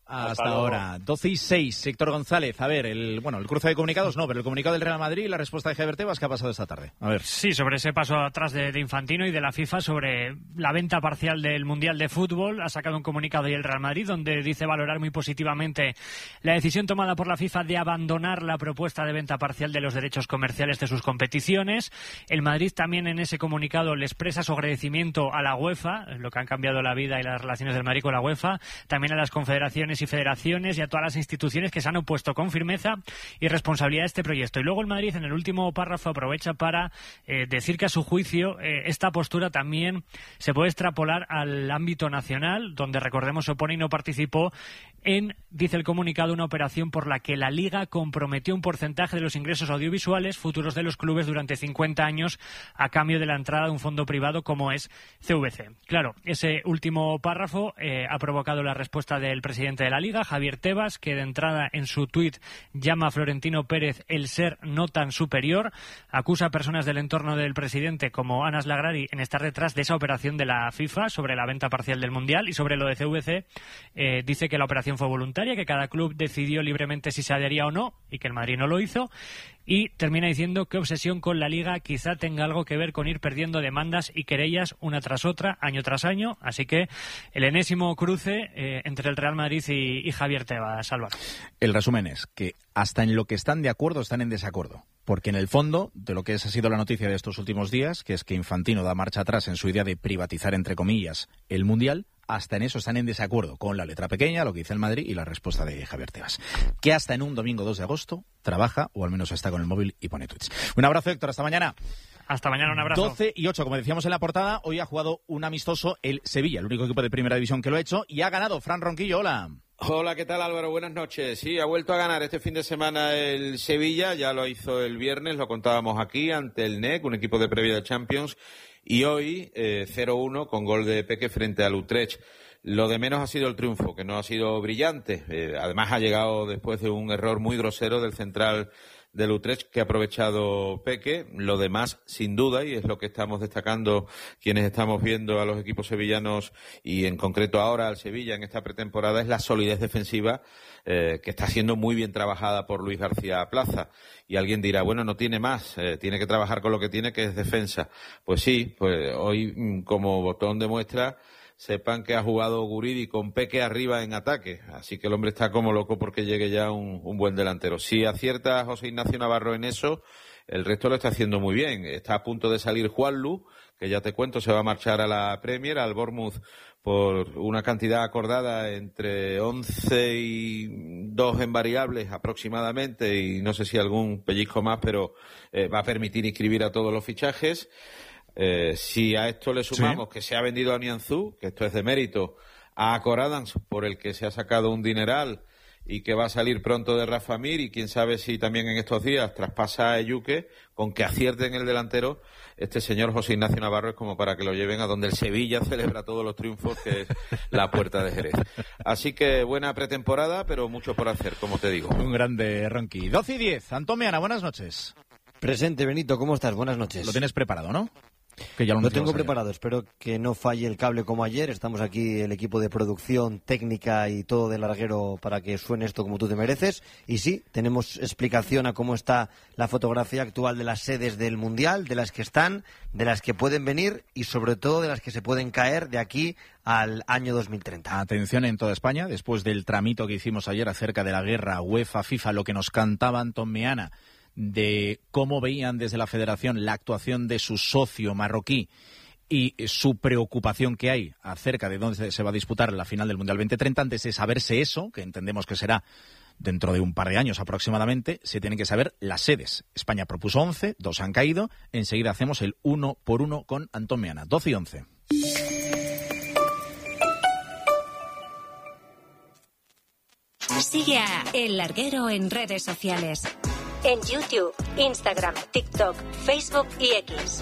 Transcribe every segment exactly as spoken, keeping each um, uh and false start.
Hasta, Hasta ahora. doce y seis, Héctor González. A ver, el bueno, el cruce de comunicados no, pero el comunicado del Real Madrid y la respuesta de Javier Tebas, ¿qué ha pasado esta tarde? A ver. Sí, sobre ese paso atrás de, de Infantino y de la FIFA sobre la venta parcial del Mundial de Fútbol. Ha sacado un comunicado y el Real Madrid donde dice valorar muy positivamente la decisión tomada por la FIFA de abandonar la propuesta de venta parcial de los derechos comerciales de sus competiciones. El Madrid también en ese comunicado le expresa su agradecimiento a la UEFA, lo que han cambiado la vida y las relaciones del Madrid con la UEFA, también a las confederaciones y federaciones y a todas las instituciones que se han opuesto con firmeza y responsabilidad a este proyecto. Y luego el Madrid en el último párrafo aprovecha para eh, decir que a su juicio eh, esta postura también se puede extrapolar al ámbito nacional, donde recordemos se opone y no participó en, dice el comunicado, una operación por la que la Liga comprometió un porcentaje de los ingresos audiovisuales futuros de los clubes durante cincuenta años a cambio de la entrada de un fondo privado como es C V C. Claro, ese último párrafo eh, ha provocado la respuesta del presidente de la Liga, Javier Tebas, que de entrada en su tuit llama a Florentino Pérez el ser no tan superior, acusa a personas del entorno del presidente como Anas Lagrari en estar detrás de esa operación de la FIFA sobre la venta parcial del Mundial, y sobre lo de C V C eh, dice que la operación fue voluntaria, que cada club decidió libremente si se adhería o no y que el Madrid no lo hizo. Y termina diciendo que obsesión con la Liga quizá tenga algo que ver con ir perdiendo demandas y querellas una tras otra, año tras año. Así que el enésimo cruce eh, entre el Real Madrid y, y Javier Tebas, Álvaro. El resumen es que hasta en lo que están de acuerdo están en desacuerdo. Porque en el fondo de lo que es, ha sido la noticia de estos últimos días, que es que Infantino da marcha atrás en su idea de privatizar, entre comillas, el Mundial, hasta en eso están en desacuerdo con la letra pequeña, lo que dice el Madrid y la respuesta de Javier Tebas, que hasta en un domingo dos de agosto trabaja, o al menos está con el móvil y pone tweets. Un abrazo, Héctor, hasta mañana. Hasta mañana, un abrazo. doce y ocho, como decíamos en la portada, hoy ha jugado un amistoso el Sevilla, el único equipo de primera división que lo ha hecho, y ha ganado. Fran Ronquillo, hola. Hola, ¿qué tal, Álvaro? Buenas noches. Sí, ha vuelto a ganar este fin de semana el Sevilla, ya lo hizo el viernes, lo contábamos aquí, ante el N E C, un equipo de previa de Champions, y hoy eh, cero uno con gol de Peque frente al Utrecht. Lo de menos ha sido el triunfo, que no ha sido brillante. Eh, además ha llegado después de un error muy grosero del central del Utrecht que ha aprovechado Peque. Lo demás, sin duda, y es lo que estamos destacando quienes estamos viendo a los equipos sevillanos y en concreto ahora al Sevilla en esta pretemporada, es la solidez defensiva eh, que está siendo muy bien trabajada por Luis García Plaza. Y alguien dirá, bueno, no tiene más, eh, tiene que trabajar con lo que tiene, que es defensa. Pues sí, pues hoy como botón de muestra, sepan que ha jugado Guridi con Peque arriba en ataque, así que el hombre está como loco porque llegue ya un, un buen delantero. Si acierta José Ignacio Navarro en eso, el resto lo está haciendo muy bien. Está a punto de salir Juanlu, que ya te cuento, se va a marchar a la Premier, al Bournemouth, por una cantidad acordada entre once y dos en variables aproximadamente, y no sé si algún pellizco más, pero eh, va a permitir inscribir a todos los fichajes. Eh, si a esto le sumamos sí. que se ha vendido a Nianzú, que esto es de mérito, a Coradans, por el que se ha sacado un dineral y que va a salir pronto de Rafa Mir, y quién sabe si también en estos días traspasa a Eyuque, con que acierten el delantero, este señor José Ignacio Navarro es como para que lo lleven a donde el Sevilla celebra todos los triunfos, que es la Puerta de Jerez. Así que buena pretemporada, pero mucho por hacer, como te digo. Un grande Ronqui. doce y diez, Antón Meana, buenas noches. Presente, Benito, ¿cómo estás? Buenas noches. Lo tienes preparado, ¿no? Que ya lo, lo tengo preparado, espero que no falle el cable como ayer. Estamos aquí el equipo de producción, técnica y todo de larguero para que suene esto como tú te mereces. Y sí, tenemos explicación a cómo está la fotografía actual de las sedes del Mundial, de las que están, de las que pueden venir y sobre todo de las que se pueden caer de aquí al año dos mil treinta. Atención en toda España, después del tramito que hicimos ayer acerca de la guerra UEFA FIFA, lo que nos cantaba Antón Meana de cómo veían desde la Federación la actuación de su socio marroquí y su preocupación que hay acerca de dónde se va a disputar la final del Mundial veinte treinta. Antes de saberse eso, que entendemos que será dentro de un par de años aproximadamente, se tienen que saber las sedes. España propuso once, dos han caído. Enseguida hacemos el uno por uno con Antón Meana. doce y once. Sigue a El Larguero en redes sociales. En YouTube, Instagram, TikTok, Facebook y X.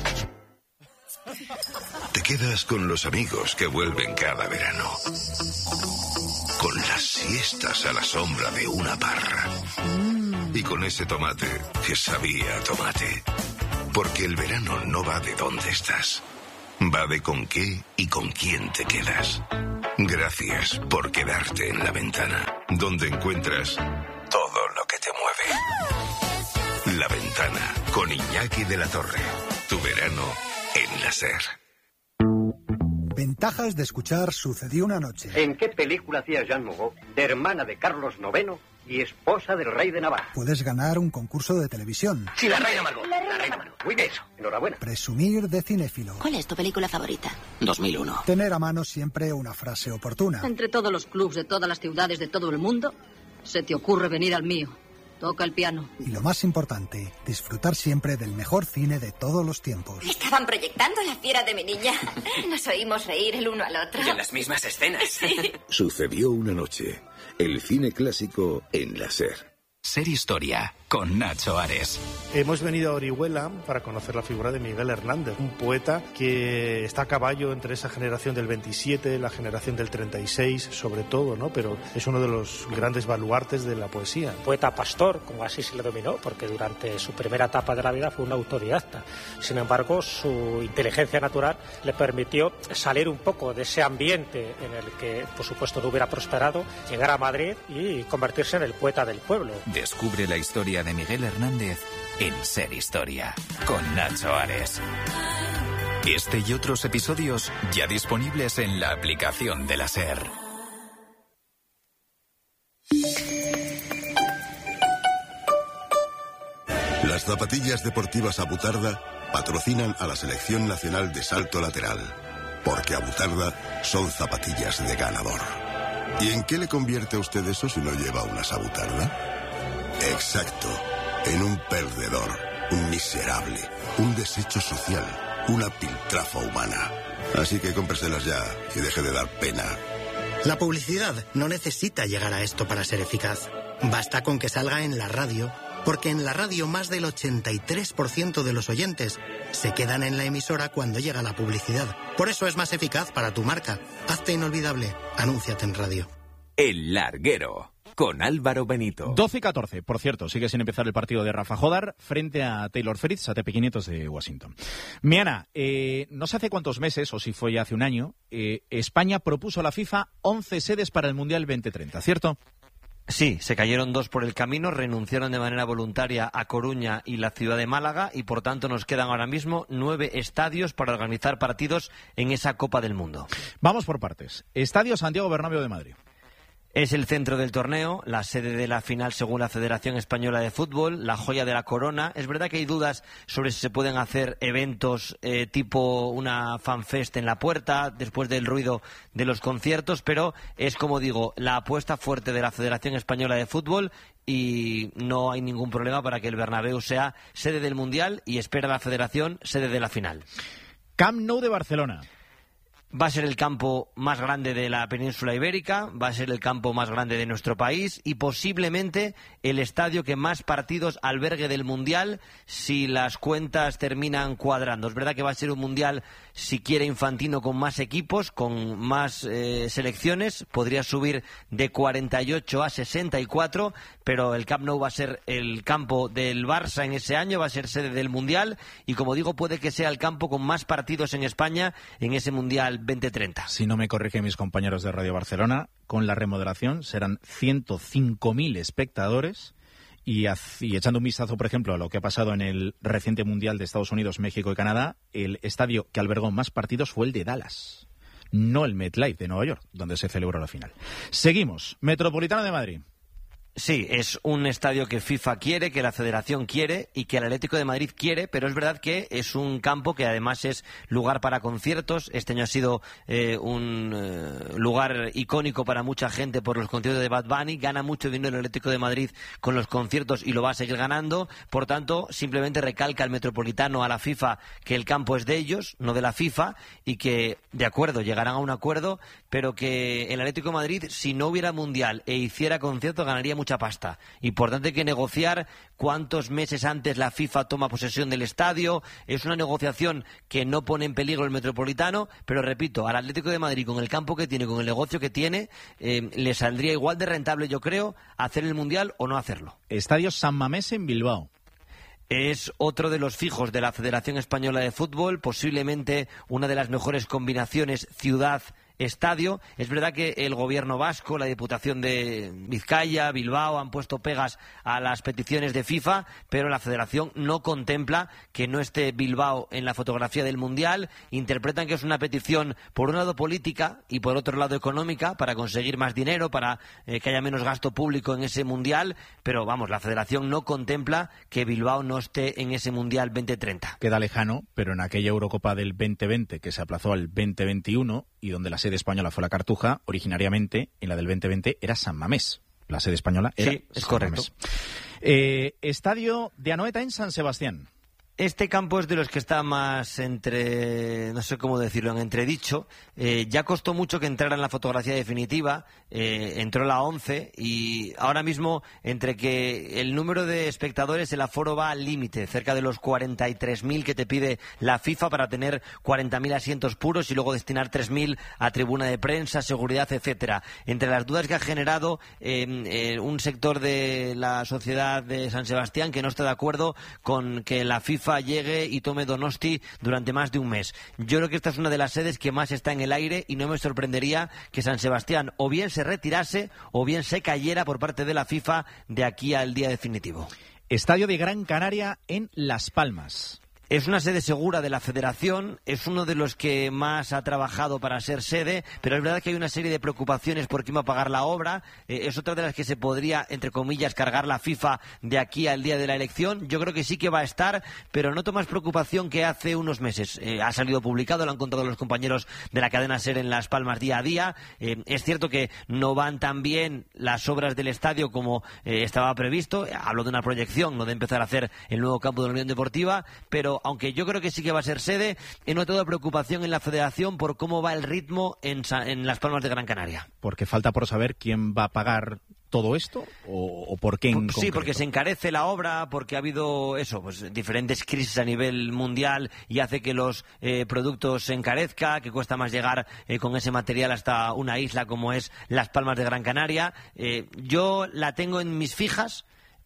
Te quedas con los amigos que vuelven cada verano. Con las siestas a la sombra de una parra. Mm. Y con ese tomate que sabía a tomate. Porque el verano no va de dónde estás. Va de con qué y con quién te quedas. Gracias por quedarte en la ventana. donde encuentras todo lo que te mueve. La Ventana, con Iñaki de la Torre. Tu verano en la SER. Ventajas de escuchar Sucedió una noche. ¿En qué película hacía Jean Moreau, de hermana de Carlos noveno y esposa del rey de Navarra? Puedes ganar un concurso de televisión. Sí, la reina Margot. La reina Margot. Muy bien, eso. Enhorabuena. Presumir de cinéfilo. ¿Cuál es tu película favorita? dos mil uno. Tener a mano siempre una frase oportuna. Entre todos los clubs de todas las ciudades de todo el mundo, se te ocurre venir al mío. Toca el piano. Y lo más importante, disfrutar siempre del mejor cine de todos los tiempos. Estaban proyectando La fiera de mi niña. Nos oímos reír el uno al otro. Y en las mismas escenas. Sí. Sucedió una noche. El cine clásico en la SER. Ser Historia, con Nacho Ares. Hemos venido a Orihuela para conocer la figura de Miguel Hernández, un poeta que está a caballo entre esa generación del veintisiete, la generación del treinta y seis, sobre todo, ¿no? Pero es uno de los grandes baluartes de la poesía. Poeta pastor, como así se le dominó, porque durante su primera etapa de la vida fue un autodidacta. Sin embargo, su inteligencia natural le permitió salir un poco de ese ambiente en el que, por supuesto, no hubiera prosperado, llegar a Madrid y convertirse en el poeta del pueblo. Descubre la historia de Miguel Hernández en Ser Historia, con Nacho Ares. Este y otros episodios ya disponibles en la aplicación de la SER. Las zapatillas deportivas Abutarda patrocinan a la Selección Nacional de Salto Lateral, porque Abutarda son zapatillas de ganador. ¿Y en qué le convierte a usted eso si no lleva unas Abutarda? Exacto, en un perdedor, un miserable, un desecho social, una piltrafa humana. Así que cómpreselas ya y deje de dar pena. La publicidad no necesita llegar a esto para ser eficaz. Basta con que salga en la radio, porque en la radio más del ochenta y tres por ciento de los oyentes se quedan en la emisora cuando llega la publicidad. Por eso es más eficaz para tu marca. Hazte inolvidable. Anúnciate en radio. El Larguero, con Álvaro Benito. doce y catorce, por cierto, sigue sin empezar el partido de Rafa Jodar frente a Taylor Fritz, a T P quinientos de Washington. Miana, eh, no sé hace cuántos meses, o si fue ya hace un año, eh, España propuso a la FIFA once sedes para el Mundial veinte treinta, ¿cierto? Sí, se cayeron dos por el camino, renunciaron de manera voluntaria a Coruña y la ciudad de Málaga y por tanto nos quedan ahora mismo nueve estadios para organizar partidos en esa Copa del Mundo. Vamos por partes. Estadio Santiago Bernabéu de Madrid. Es el centro del torneo, la sede de la final según la Federación Española de Fútbol, la joya de la corona. Es verdad que hay dudas sobre si se pueden hacer eventos eh, tipo una fanfest en la puerta, después del ruido de los conciertos, pero es, como digo, la apuesta fuerte de la Federación Española de Fútbol y no hay ningún problema para que el Bernabéu sea sede del Mundial y espera la Federación sede de la final. Camp Nou de Barcelona. Va a ser el campo más grande de la península ibérica, va a ser el campo más grande de nuestro país y posiblemente el estadio que más partidos albergue del Mundial si las cuentas terminan cuadrando. Es verdad que va a ser un Mundial, si quiere Infantino, con más equipos, con más eh, selecciones, podría subir de cuarenta y ocho a sesenta y cuatro, pero el Camp Nou va a ser el campo del Barça en ese año, va a ser sede del Mundial y, como digo, puede que sea el campo con más partidos en España en ese Mundial veinte treinta. Si no me corrigen mis compañeros de Radio Barcelona, con la remodelación serán ciento cinco mil espectadores y, y echando un vistazo, por ejemplo, a lo que ha pasado en el reciente Mundial de Estados Unidos, México y Canadá, el estadio que albergó más partidos fue el de Dallas, no el MetLife de Nueva York, donde se celebró la final. Seguimos. Metropolitano de Madrid. Sí, es un estadio que FIFA quiere, que la Federación quiere y que el Atlético de Madrid quiere, pero es verdad que es un campo que además es lugar para conciertos. Este año ha sido eh, un eh, lugar icónico para mucha gente por los conciertos de Bad Bunny. Gana mucho dinero el Atlético de Madrid con los conciertos y lo va a seguir ganando. Por tanto, simplemente recalca el Metropolitano a la FIFA que el campo es de ellos, no de la FIFA, y que, de acuerdo, llegarán a un acuerdo, pero que el Atlético de Madrid, si no hubiera Mundial e hiciera conciertos, ganaría mucho mucha pasta y por tanto hay que negociar cuántos meses antes la FIFA toma posesión del estadio. Es una negociación que no pone en peligro el Metropolitano, pero repito, al Atlético de Madrid, con el campo que tiene, con el negocio que tiene, eh, le saldría igual de rentable, yo creo, hacer el Mundial o no hacerlo. Estadio San Mamés en Bilbao. Es otro de los fijos de la Federación Española de Fútbol, posiblemente una de las mejores combinaciones ciudad estadio. Es verdad que el gobierno vasco, la Diputación de Vizcaya, Bilbao, han puesto pegas a las peticiones de FIFA, pero la Federación no contempla que no esté Bilbao en la fotografía del Mundial. Interpretan que es una petición, por un lado política y por otro lado económica, para conseguir más dinero, para eh, que haya menos gasto público en ese Mundial, pero vamos, la Federación no contempla que Bilbao no esté en ese Mundial veinte treinta. Queda lejano, pero en aquella Eurocopa del veinte veinte, que se aplazó al veinte veintiuno y donde la sede española fue la Cartuja, originariamente en la del veinte veinte era San Mamés. La sede española era sí, es San correcto. Mamés. Eh, estadio de Anoeta en San Sebastián. Este campo es de los que está más entre, no sé cómo decirlo, en entredicho. Eh, ya costó mucho que entrara en la fotografía definitiva, eh, entró la once y ahora mismo entre que el número de espectadores, el aforo va al límite, cerca de los cuarenta y tres mil que te pide la FIFA para tener cuarenta mil asientos puros y luego destinar tres mil a tribuna de prensa, seguridad, etcétera. Entre las dudas que ha generado eh, eh, un sector de la sociedad de San Sebastián que no está de acuerdo con que la FIFA llegue y tome Donosti durante más de un mes. Yo creo que esta es una de las sedes que más está en el aire y no me sorprendería que San Sebastián o bien se retirase o bien se cayera por parte de la FIFA de aquí al día definitivo. Estadio de Gran Canaria en Las Palmas. Es una sede segura de la Federación, es uno de los que más ha trabajado para ser sede, pero es verdad que hay una serie de preocupaciones por quién va a pagar la obra. Eh, es otra de las que se podría, entre comillas, cargar la FIFA de aquí al día de la elección. Yo creo que sí que va a estar, pero noto más preocupación que hace unos meses. Eh, ha salido publicado, lo han contado los compañeros de la cadena SER en Las Palmas día a día. Eh, es cierto que no van tan bien las obras del estadio como eh, estaba previsto. Hablo de una proyección, no de empezar a hacer el nuevo campo de la Unión Deportiva, pero aunque yo creo que sí que va a ser sede, he notado preocupación en la Federación por cómo va el ritmo en, en Las Palmas de Gran Canaria. Porque falta por saber quién va a pagar todo esto o, o por qué en Sí, concreto. porque se encarece la obra, porque ha habido eso, pues diferentes crisis a nivel mundial y hace que los eh, productos se encarezca, que cuesta más llegar eh, con ese material hasta una isla como es Las Palmas de Gran Canaria. Eh, yo la tengo en mis fijas,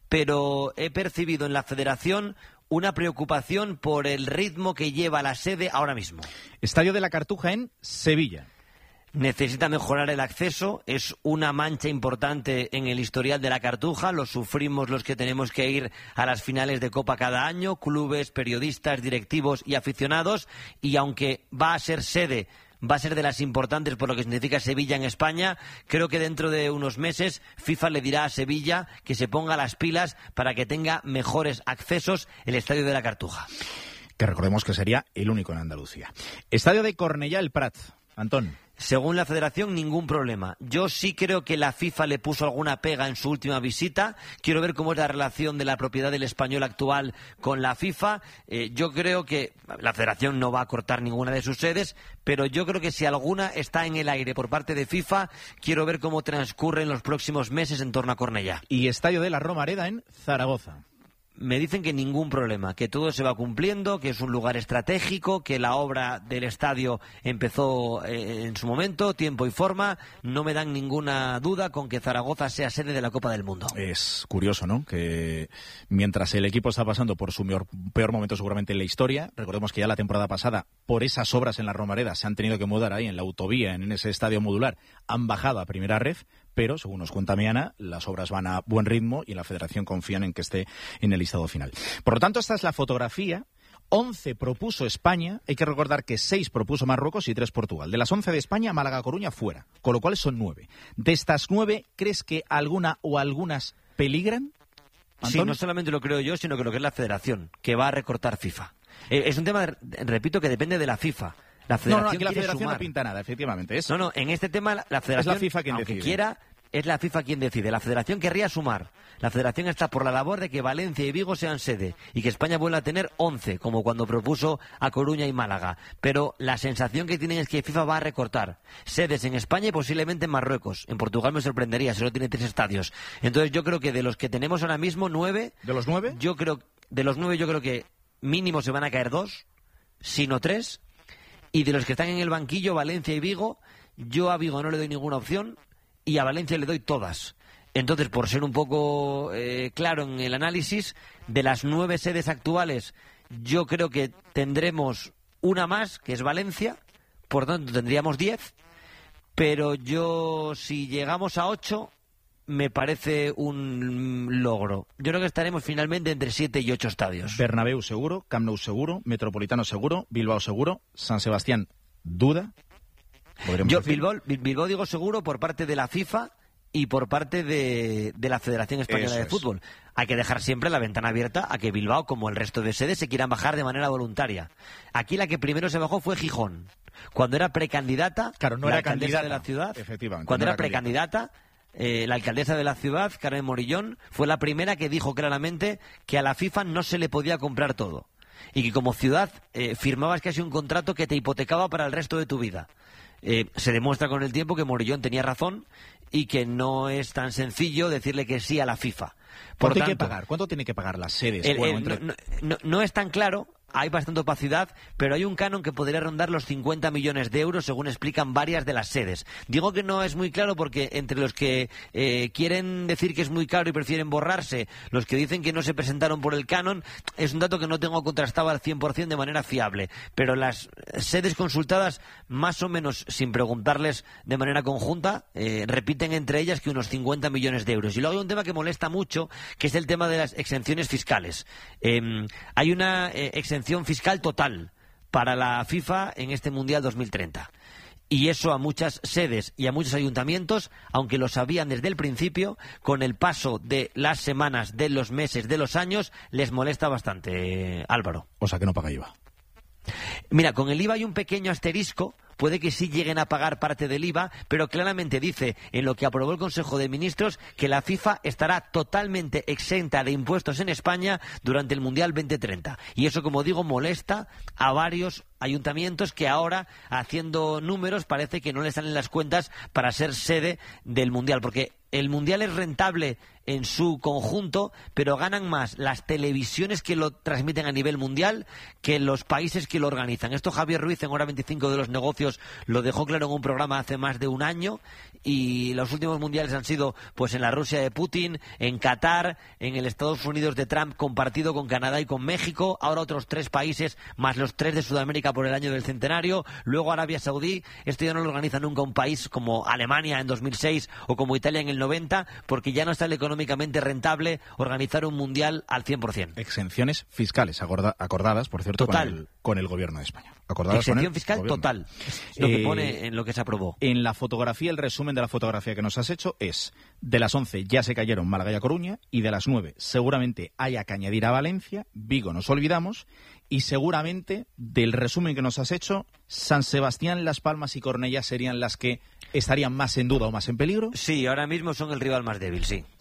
pero he percibido en la Federación una preocupación por el ritmo que lleva la sede ahora mismo. Estadio de la Cartuja en Sevilla. Necesita mejorar el acceso, es una mancha importante en el historial de la Cartuja, lo sufrimos los que tenemos que ir a las finales de Copa cada año, clubes, periodistas, directivos y aficionados, y aunque va a ser sede, va a ser de las importantes por lo que significa Sevilla en España, creo que dentro de unos meses FIFA le dirá a Sevilla que se ponga las pilas para que tenga mejores accesos el Estadio de la Cartuja. Que recordemos que sería el único en Andalucía. Estadio de Cornellà el Prat. Antón. Según la Federación, ningún problema. Yo sí creo que la FIFA le puso alguna pega en su última visita. Quiero ver cómo es la relación de la propiedad del Español actual con la FIFA. Eh, yo creo que la Federación no va a cortar ninguna de sus sedes, pero yo creo que si alguna está en el aire por parte de FIFA, quiero ver cómo transcurren los próximos meses en torno a Cornellà. Y Estadio de la Romareda en Zaragoza. Me dicen que ningún problema, que todo se va cumpliendo, que es un lugar estratégico, que la obra del estadio empezó eh, en su momento, tiempo y forma. No me dan ninguna duda con que Zaragoza sea sede de la Copa del Mundo. Es curioso, ¿no? Que mientras el equipo está pasando por su peor, peor momento seguramente en la historia, recordemos que ya la temporada pasada, por esas obras en la Romareda, se han tenido que mudar ahí en la autovía, en ese estadio modular, han bajado a primera ref, pero, según nos cuenta Miana, las obras van a buen ritmo y en la Federación confían en que esté en el listado final. Por lo tanto, esta es la fotografía. once propuso España, hay que recordar que seis propuso Marruecos y tres Portugal. De las once de España, Málaga-Coruña fuera, con lo cual son nueve. De estas nueve, ¿crees que alguna o algunas peligran? Sí, no solamente lo creo yo, sino que lo que es la Federación, que va a recortar FIFA. Eh, es un tema, repito, que depende de la FIFA. La Federación no, no, aquí la Federación sumar. no pinta nada, efectivamente. Es, no, no, en este tema la, la Federación, es la FIFA quien aunque decide. quiera, es la FIFA quien decide. La Federación querría sumar. La Federación está por la labor de que Valencia y Vigo sean sede y que España vuelva a tener once, como cuando propuso a Coruña y Málaga. Pero la sensación que tienen es que FIFA va a recortar sedes en España y posiblemente en Marruecos. En Portugal me sorprendería, solo tiene tres estadios. Entonces yo creo que de los que tenemos ahora mismo, nueve... ¿De los nueve? Yo creo, de los nueve yo creo que mínimo se van a caer dos, sino tres. Y de los que están en el banquillo, Valencia y Vigo, yo a Vigo no le doy ninguna opción y a Valencia le doy todas. Entonces, por ser un poco eh, claro en el análisis, de las nueve sedes actuales, yo creo que tendremos una más, que es Valencia, por tanto tendríamos diez. pero yo, si llegamos a ocho, me parece un logro. Yo creo que estaremos finalmente entre siete y ocho estadios. Bernabéu seguro, Camp Nou seguro, Metropolitano seguro, Bilbao seguro, San Sebastián duda. Yo Bilbao, Bilbao digo seguro por parte de la FIFA y por parte de, de la Federación Española Eso de Fútbol. Es. Hay que dejar siempre la ventana abierta a que Bilbao, como el resto de sedes, se quieran bajar de manera voluntaria. Aquí la que primero se bajó fue Gijón. Cuando era precandidata, claro, no la era alcaldesa candidata, de la ciudad, efectivamente, cuando no era, era precandidata, eh, la alcaldesa de la ciudad, Carmen Morillón, fue la primera que dijo claramente que a la FIFA no se le podía comprar todo. Y que como ciudad eh, firmabas casi un contrato que te hipotecaba para el resto de tu vida. Eh, se demuestra con el tiempo que Morillón tenía razón y que no es tan sencillo decirle que sí a la FIFA. Por ¿Cuánto tanto, hay que pagar? ¿Cuánto tiene que pagar las sedes? El, bueno, el, entre... no, no, no es tan claro. Hay bastante opacidad, pero hay un canon que podría rondar los cincuenta millones de euros, según explican varias de las sedes. Digo que no es muy claro porque entre los que eh, quieren decir que es muy caro y prefieren borrarse, los que dicen que no se presentaron por el canon, es un dato que no tengo contrastado al cien por ciento de manera fiable. Pero las sedes consultadas, más o menos sin preguntarles de manera conjunta, eh, repiten entre ellas que unos cincuenta millones de euros. Y luego hay un tema que molesta mucho, que es el tema de las exenciones fiscales. Eh, hay una eh, exención fiscal total para la FIFA en este Mundial dos mil treinta. Y eso a muchas sedes y a muchos ayuntamientos, aunque lo sabían desde el principio, con el paso de las semanas, de los meses, de los años, les molesta bastante, Álvaro. O sea que no paga I V A. Mira, con el I V A hay un pequeño asterisco. Puede que sí lleguen a pagar parte del I V A, pero claramente dice en lo que aprobó el Consejo de Ministros que la FIFA estará totalmente exenta de impuestos en España durante el Mundial veinte treinta. Y eso, como digo, molesta a varios ayuntamientos que ahora, haciendo números, parece que no les salen las cuentas para ser sede del Mundial, porque el Mundial es rentable en su conjunto, pero ganan más las televisiones que lo transmiten a nivel mundial que los países que lo organizan. Esto Javier Ruiz en Hora veinticinco de los negocios lo dejó claro en un programa hace más de un año, y los últimos mundiales han sido pues en la Rusia de Putin, en Qatar, en el Estados Unidos de Trump compartido con Canadá y con México, ahora otros tres países más los tres de Sudamérica por el año del centenario, luego Arabia Saudí. Esto ya no lo organiza nunca un país como Alemania en dos mil seis o como Italia en el noventa, porque ya no sale económicamente rentable organizar un mundial al cien por ciento. Exenciones fiscales acorda- acordadas, por cierto, con el, con el gobierno de España. Acordadas Exención con el fiscal gobierno. total, es lo Eh, que pone en lo que se aprobó. En la fotografía, el resumen de la fotografía que nos has hecho es: de las once ya se cayeron Málaga y A Coruña, y de las nueve seguramente haya que añadir a Valencia, Vigo nos olvidamos, y seguramente del resumen que nos has hecho, San Sebastián, Las Palmas y Cornellá serían las que estarían más en duda o más en peligro. Sí, ahora mismo son el rival más débil, sí.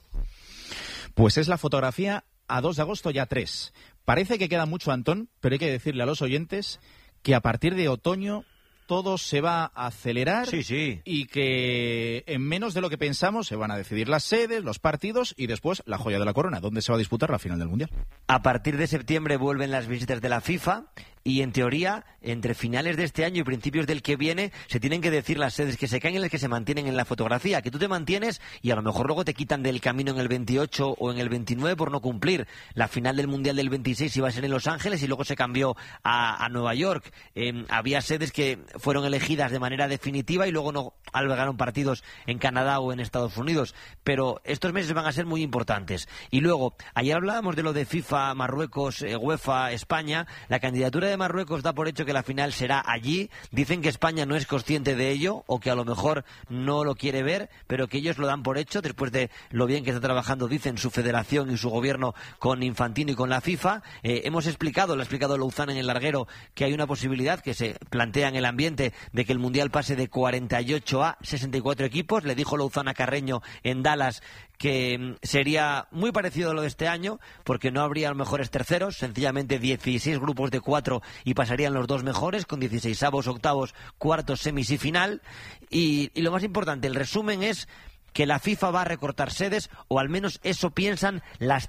Pues es la fotografía a dos de agosto, ya tres. Parece que queda mucho, Antón, pero hay que decirle a los oyentes que a partir de otoño todo se va a acelerar, sí, sí. y que en menos de lo que pensamos se van a decidir las sedes, los partidos y después la joya de la corona, donde se va a disputar la final del Mundial. A partir de septiembre vuelven las visitas de la FIFA y, en teoría, entre finales de este año y principios del que viene, se tienen que decir las sedes que se caen y las que se mantienen en la fotografía, que tú te mantienes y a lo mejor luego te quitan del camino en el veintiocho o en el veintinueve por no cumplir. La final del Mundial del veintiséis iba a ser en Los Ángeles y luego se cambió a, a Nueva York. Eh, había sedes que fueron elegidas de manera definitiva y luego no albergaron partidos en Canadá o en Estados Unidos. Pero estos meses van a ser muy importantes. Y luego, ayer hablábamos de lo de FIFA, Marruecos, eh, UEFA, España. La candidatura de Marruecos da por hecho que la final será allí. Dicen que España no es consciente de ello o que a lo mejor no lo quiere ver, pero que ellos lo dan por hecho después de lo bien que está trabajando, dicen, su federación y su gobierno con Infantino y con la FIFA. Eh, hemos explicado, lo ha explicado Louzán en el larguero, que hay una posibilidad que se plantea en el ambiente de que el Mundial pase de cuarenta y ocho a sesenta y cuatro equipos. Le dijo Louzán a Carreño en Dallas que sería muy parecido a lo de este año, porque no habría mejores terceros, sencillamente dieciséis grupos de cuatro y pasarían los dos mejores, con dieciseisavos, octavos, cuartos, semis y final. Y, y lo más importante, el resumen es que la FIFA va a recortar sedes, o al menos eso piensan las tres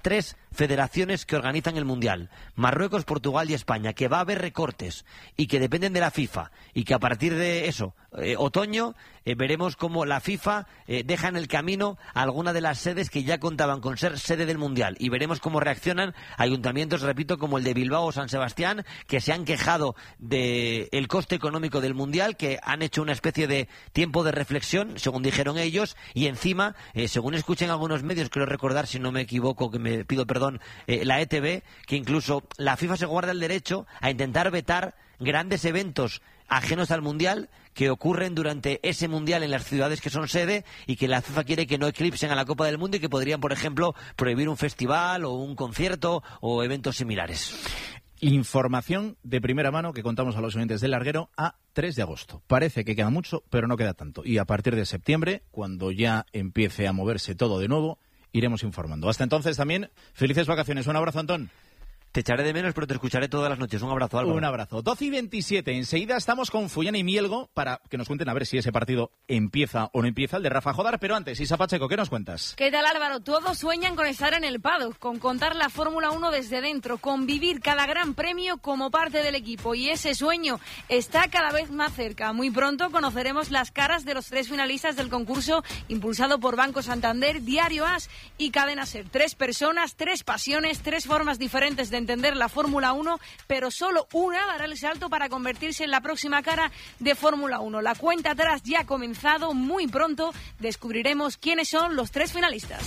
federaciones que organizan el Mundial, Marruecos, Portugal y España, que va a haber recortes y que dependen de la FIFA y que a partir de eso, eh, otoño, eh, veremos cómo la FIFA eh, deja en el camino a alguna de las sedes que ya contaban con ser sede del Mundial y veremos cómo reaccionan ayuntamientos, repito, como el de Bilbao o San Sebastián, que se han quejado del coste económico del Mundial, que han hecho una especie de tiempo de reflexión, según dijeron ellos, y encima, eh, según escuchen algunos medios, creo recordar, si no me equivoco, que me pido perdón, eh, la E T V, que incluso la FIFA se guarda el derecho a intentar vetar grandes eventos ajenos al Mundial que ocurren durante ese Mundial en las ciudades que son sede y que la FIFA quiere que no eclipsen a la Copa del Mundo y que podrían, por ejemplo, prohibir un festival o un concierto o eventos similares. Información de primera mano que contamos a los oyentes del Larguero a tres de agosto. Parece que queda mucho, pero no queda tanto. Y a partir de septiembre, cuando ya empiece a moverse todo de nuevo, iremos informando. Hasta entonces también, felices vacaciones. Un abrazo, Antón. Te echaré de menos, pero te escucharé todas las noches. Un abrazo, Álvaro. Un abrazo. doce y veintisiete. Enseguida estamos con Fullana y Mielgo para que nos cuenten a ver si ese partido empieza o no empieza, el de Rafa Jodar. Pero antes, Isa Pacheco, ¿qué nos cuentas? ¿Qué tal, Álvaro? Todos sueñan con estar en el paddock, con contar la Fórmula uno desde dentro, con vivir cada gran premio como parte del equipo. Y ese sueño está cada vez más cerca. Muy pronto conoceremos las caras de los tres finalistas del concurso impulsado por Banco Santander, Diario As y Cadena Ser. Tres personas, tres pasiones, tres formas diferentes de entender la Fórmula uno, pero solo una dará el salto para convertirse en la próxima cara de Fórmula uno. La cuenta atrás ya ha comenzado. Muy pronto descubriremos quiénes son los tres finalistas.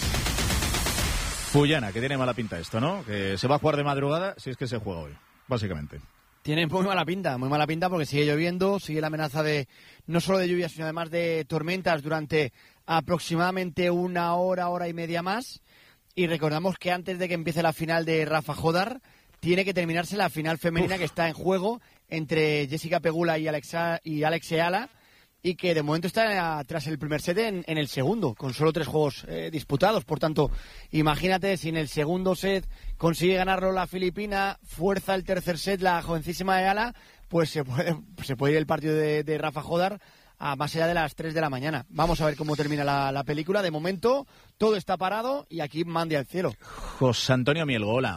Fullana, que tiene mala pinta esto, ¿no? Que se va a jugar de madrugada si es que se juega hoy, básicamente. Tiene muy mala pinta, muy mala pinta porque sigue lloviendo, sigue la amenaza de no solo de lluvias, sino además de tormentas durante aproximadamente una hora, hora y media más. Y recordamos que antes de que empiece la final de Rafa Jodar, tiene que terminarse la final femenina Uf. que está en juego entre Jessica Pegula y, Alexa, y Alex Eala, y que de momento está tras el primer set en, en el segundo, con solo tres juegos eh, disputados. Por tanto, imagínate si en el segundo set consigue ganarlo la filipina, fuerza el tercer set la jovencísima Eala, pues se puede, se puede ir el partido de, de Rafa Jodar a más allá de las tres de la mañana. Vamos a ver cómo termina la, la película. De momento, todo está parado y aquí mande al cielo. José Antonio Mielgo, hola.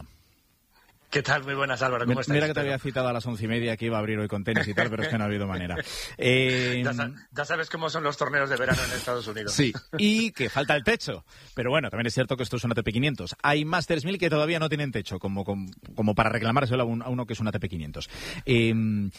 ¿Qué tal? Muy buenas, Álvaro. ¿Cómo estás? Mira que te había citado a las once y media que iba a abrir hoy con tenis y tal, pero es que no ha habido manera. Eh... Ya, ya sabes cómo son los torneos de verano en Estados Unidos. Sí, y que falta el techo. Pero bueno, también es cierto que esto es un A T P quinientos. Hay Masters mil que todavía no tienen techo, como, como, como para reclamárselo a, un, a uno que es un A T P quinientos. Eh,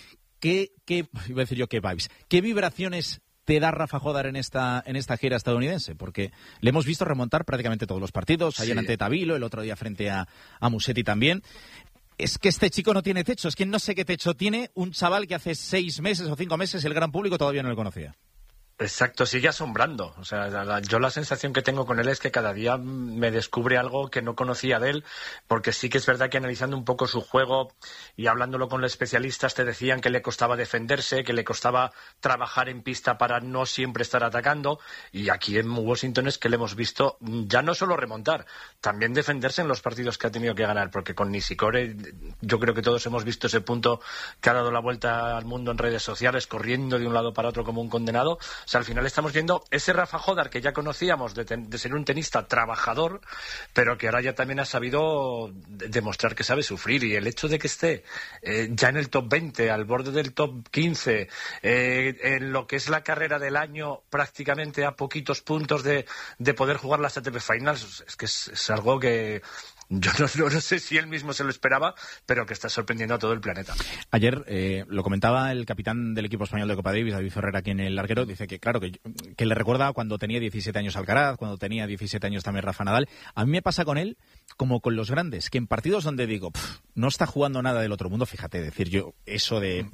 ¿qué, qué, iba a decir yo qué vibes? ¿Qué vibraciones te da Rafa Jodar en esta en esta gira estadounidense? Porque le hemos visto remontar prácticamente todos los partidos, ayer sí. ante Tabilo, el otro día frente a, a Musetti también. Es que este chico no tiene techo, es que no sé qué techo tiene un chaval que hace seis meses o cinco meses el gran público todavía no le conocía. Exacto, sigue asombrando. O sea, la, la, yo la sensación que tengo con él es que cada día me descubre algo que no conocía de él, porque sí que es verdad que analizando un poco su juego y hablándolo con los especialistas te decían que le costaba defenderse, que le costaba trabajar en pista para no siempre estar atacando, y aquí en Washington es que le hemos visto ya no solo remontar, también defenderse en los partidos que ha tenido que ganar, porque con Nishikori yo creo que todos hemos visto ese punto que ha dado la vuelta al mundo en redes sociales, corriendo de un lado para otro como un condenado. O sea, al final estamos viendo ese Rafa Jodar que ya conocíamos de, ten, de ser un tenista trabajador, pero que ahora ya también ha sabido de, demostrar que sabe sufrir. Y el hecho de que esté eh, ya en el top veinte, al borde del top quince, eh, en lo que es la carrera del año, prácticamente a poquitos puntos de, de poder jugar las A T P Finals, es que es, es algo que... Yo no, no, no sé si él mismo se lo esperaba, pero que está sorprendiendo a todo el planeta. Ayer eh, lo comentaba el capitán del equipo español de Copa Davis, David Ferrer, aquí en el Larguero. Dice que, claro, que, que le recuerda cuando tenía diecisiete años Alcaraz, cuando tenía diecisiete años también Rafa Nadal. A mí me pasa con él como con los grandes, que en partidos donde digo, no está jugando nada del otro mundo, fíjate, decir yo eso de,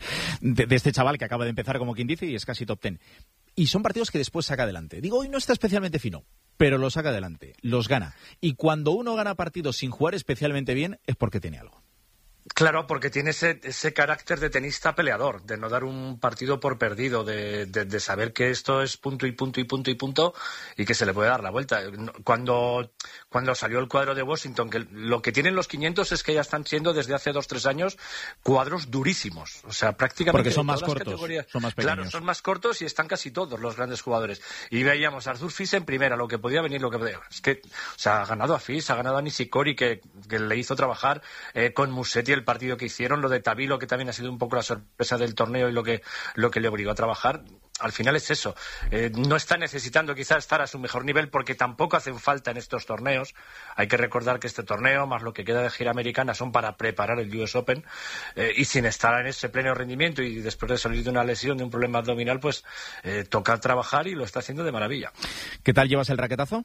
de, de este chaval que acaba de empezar como quien dice y es casi top ten. Y son partidos que después saca adelante. Digo, hoy no está especialmente fino, pero lo saca adelante, los gana. Y cuando uno gana partidos sin jugar especialmente bien es porque tiene algo. Claro, porque tiene ese, ese carácter de tenista peleador, de no dar un partido por perdido, de, de, de saber que esto es punto y punto y punto y punto y que se le puede dar la vuelta. Cuando, cuando salió el cuadro de Washington, que lo que tienen los quinientos es que ya están siendo desde hace dos, tres años cuadros durísimos. O sea, prácticamente... Porque son más cortos, son más pequeños. Claro, son más cortos y están casi todos los grandes jugadores. Y veíamos a Arthur Fils en primera, lo que podía venir, lo que podía... Es que, o sea, ha ganado a Fils, ha ganado a Nishikori, que, que le hizo trabajar eh, con Musetti el partido que hicieron, lo de Tabilo, que también ha sido un poco la sorpresa del torneo y lo que, lo que le obligó a trabajar. Al final es eso. Eh, no está necesitando quizás estar a su mejor nivel porque tampoco hacen falta en estos torneos. Hay que recordar que este torneo, más lo que queda de gira americana, son para preparar el U S Open eh, y sin estar en ese pleno rendimiento y después de salir de una lesión, de un problema abdominal, pues eh, toca trabajar y lo está haciendo de maravilla. ¿Qué tal llevas el raquetazo?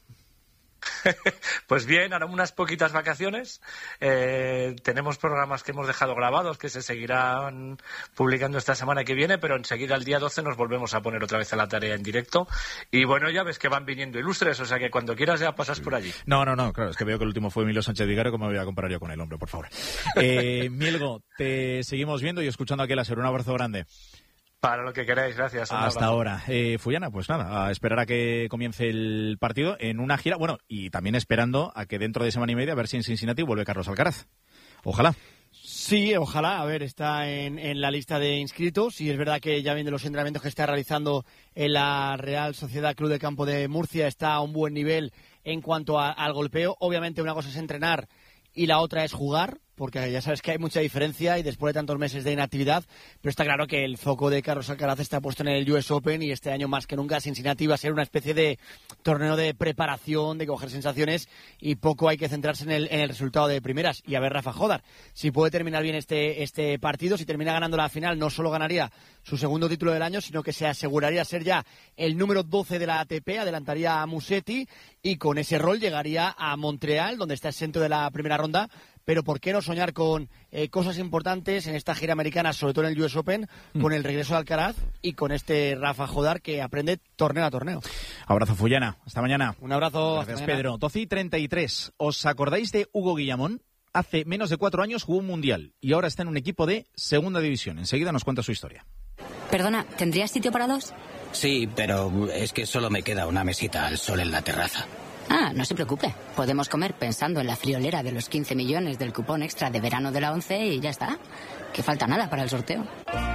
Pues bien, ahora unas poquitas vacaciones. Eh, tenemos programas que hemos dejado grabados que se seguirán publicando esta semana que viene, pero enseguida el día doce nos volvemos a poner otra vez a la tarea en directo. Y bueno, ya ves que van viniendo ilustres, o sea que cuando quieras ya pasas por allí. No, no, no, claro, es que veo que el último fue Emilio Sánchez Vicario, ¿cómo me voy a comparar yo con el hombre, por favor? Eh, Mielgo, te seguimos viendo y escuchando aquí a la SER. Un abrazo grande. Para lo que queráis, gracias. Hasta ahora. Eh, Fuyana, pues nada, a esperar a que comience el partido en una gira, bueno, y también esperando a que dentro de semana y media, a ver si en Cincinnati vuelve Carlos Alcaraz. Ojalá. Sí, ojalá. A ver, está en, en la lista de inscritos y es verdad que ya viendo los entrenamientos que está realizando en la Real Sociedad Club de Campo de Murcia, está a un buen nivel en cuanto a, al golpeo. Obviamente una cosa es entrenar y la otra es jugar, porque ya sabes que hay mucha diferencia y después de tantos meses de inactividad, pero está claro que el foco de Carlos Alcaraz está puesto en el U S Open y este año más que nunca Cincinnati va a ser una especie de torneo de preparación, de coger sensaciones y poco hay que centrarse en el, en el resultado de primeras. Y a ver Rafa Jodar, si puede terminar bien este, este partido, si termina ganando la final, no solo ganaría su segundo título del año, sino que se aseguraría ser ya el número doce de la A T P, adelantaría a Musetti y con ese rol llegaría a Montreal, donde está exento de la primera ronda. Pero ¿por qué no soñar con eh, cosas importantes en esta gira americana, sobre todo en el U S Open, mm. con el regreso de Alcaraz y con este Rafa Jodar que aprende torneo a torneo? Abrazo, Fuyana. Hasta mañana. Un abrazo. Gracias, hasta Pedro. doce y treinta y tres. ¿Os acordáis de Hugo Guillamón? Hace menos de cuatro años jugó un mundial y ahora está en un equipo de segunda división. Enseguida nos cuenta su historia. Perdona, ¿tendrías sitio para dos? Sí, pero es que solo me queda una mesita al sol en la terraza. Ah, no se preocupe. Podemos comer pensando en la friolera de los quince millones del cupón extra de verano de la ONCE y ya está. Que falta nada para el sorteo.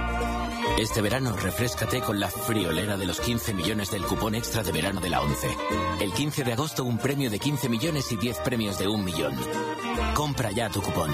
Este verano refréscate con la friolera de los quince millones del cupón extra de verano de la ONCE. El quince de agosto un premio de quince millones y diez premios de un millón. Compra ya tu cupón.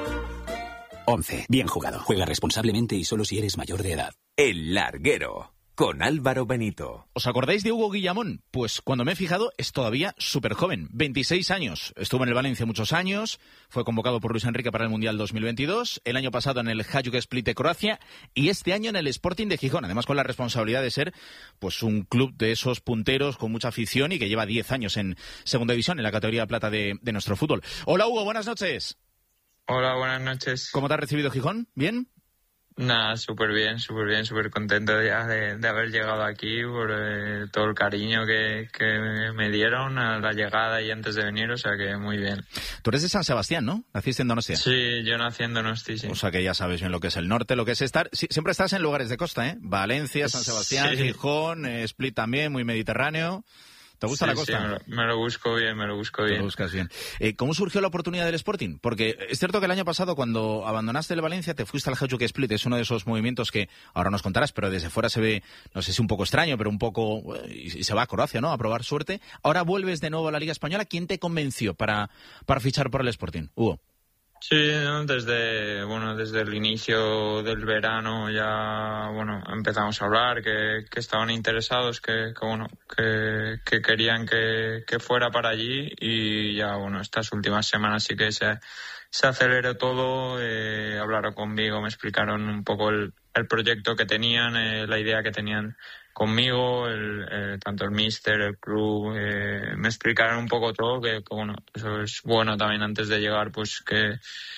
ONCE. Bien jugado. Juega responsablemente y solo si eres mayor de edad. El Larguero. Con Álvaro Benito. ¿Os acordáis de Hugo Guillamón? Pues cuando me he fijado es todavía súper joven, veintiséis años. Estuvo en el Valencia muchos años, fue convocado por Luis Enrique para el Mundial dos mil veintidós, el año pasado en el Hajduk Split de Croacia y este año en el Sporting de Gijón, además con la responsabilidad de ser pues un club de esos punteros con mucha afición y que lleva diez años en segunda división, en la categoría de plata de, de nuestro fútbol. Hola Hugo, buenas noches. Hola, buenas noches. ¿Cómo te ha recibido Gijón? ¿Bien? Nada, súper bien, súper bien, súper contento ya de, de haber llegado aquí por eh, todo el cariño que, que me dieron a la llegada y antes de venir, o sea que muy bien. Tú eres de San Sebastián, ¿no? Naciste en Donostia. Sí, yo nací en Donosti, sí. O sea que ya sabes bien lo que es el norte, lo que es estar... Sí, siempre estás en lugares de costa, ¿eh? Valencia, San Sebastián, sí. Gijón, eh, Split también, muy mediterráneo... ¿Te gusta sí, la costa? Sí, me lo, me lo busco bien, me lo busco bien. Te lo buscas bien. Eh, ¿Cómo surgió la oportunidad del Sporting? Porque es cierto que el año pasado, cuando abandonaste el Valencia, te fuiste al Hajduk Split. Es uno de esos movimientos que ahora nos contarás, pero desde fuera se ve, no sé si un poco extraño, pero un poco... Y se va a Croacia, ¿no? A probar suerte. Ahora vuelves de nuevo a la Liga Española. ¿Quién te convenció para, para fichar por el Sporting? Hugo. Sí, ¿no? desde bueno desde el inicio del verano ya bueno empezamos a hablar que, que estaban interesados, que, que bueno que, que querían que, que fuera para allí y ya bueno estas últimas semanas sí que se, se aceleró todo, eh, hablaron conmigo, me explicaron un poco el, el proyecto que tenían, eh, la idea que tenían conmigo, el, eh, tanto el míster, el club, eh, me explicaron un poco todo, que, que bueno, eso es bueno también antes de llegar, pues que,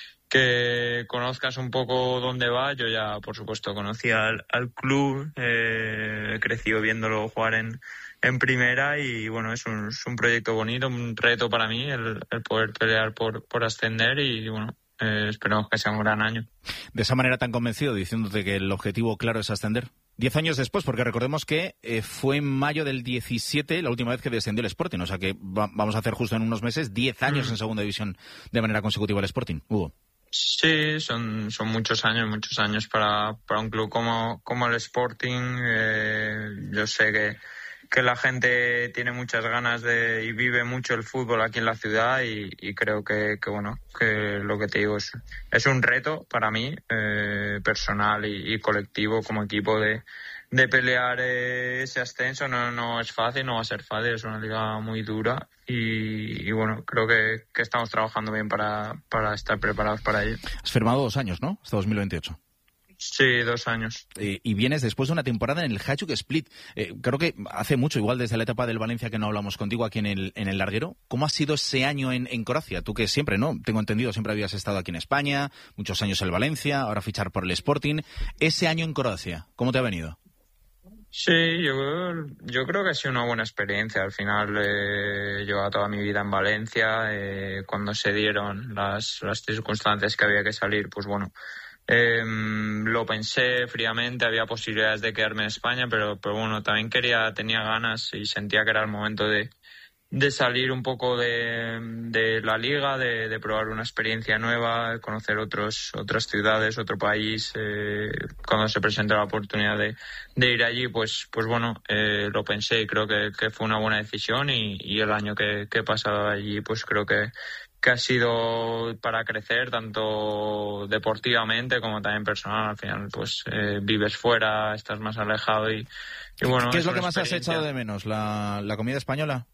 que conozcas un poco dónde va. Yo ya, por supuesto, conocía al, al club, eh, he crecido viéndolo jugar en, en primera y bueno, es un, es un proyecto bonito, un reto para mí el, el poder pelear por, por ascender y bueno, eh, esperemos que sea un gran año. De esa manera tan convencido, diciéndote que el objetivo claro es ascender. Diez años después, porque recordemos que eh, fue en mayo del diecisiete la última vez que descendió el Sporting, o sea que va, vamos a hacer justo en unos meses diez años mm. en segunda división de manera consecutiva el Sporting. Hugo. Sí, son, son muchos años, muchos años para, para un club como, como el Sporting. Eh, yo sé que, que la gente tiene muchas ganas de y vive mucho el fútbol aquí en la ciudad y, y creo que, que, bueno, que lo que te digo es, es un reto para mí, eh, personal y, y colectivo como equipo de, de pelear eh, ese ascenso. No, no es fácil, no va a ser fácil, es una liga muy dura. Y, y bueno, creo que, que estamos trabajando bien para, para estar preparados para ello. Has firmado dos años, ¿no? Hasta dos mil veintiocho. Sí, dos años. Eh, y vienes después de una temporada en el Hajduk Split. Eh, creo que hace mucho, igual desde la etapa del Valencia que no hablamos contigo aquí en el, en el larguero. ¿Cómo ha sido ese año en, en Croacia? Tú que siempre, ¿no? Tengo entendido, siempre habías estado aquí en España, muchos años en el Valencia, ahora fichar por el Sporting. Ese año en Croacia, ¿cómo te ha venido? Sí, yo, yo creo que ha sido una buena experiencia. Al final eh, llevaba toda mi vida en Valencia. Eh, cuando se dieron las, las circunstancias que había que salir, pues bueno, eh, lo pensé fríamente. Había posibilidades de quedarme en España, pero, pero bueno, también quería, tenía ganas y sentía que era el momento de, de salir un poco de, de la liga, de, de probar una experiencia nueva, conocer otros otras ciudades, otro país. Eh, cuando se presentó la oportunidad de, de ir allí, pues pues bueno, eh, lo pensé y creo que, que fue una buena decisión y, y el año que, que he pasado allí, pues creo que, que ha sido para crecer tanto deportivamente como también personal. Al final, pues eh, vives fuera, estás más alejado y, y bueno. ¿Qué es, es lo que más has echado de menos? ¿La, la comida española?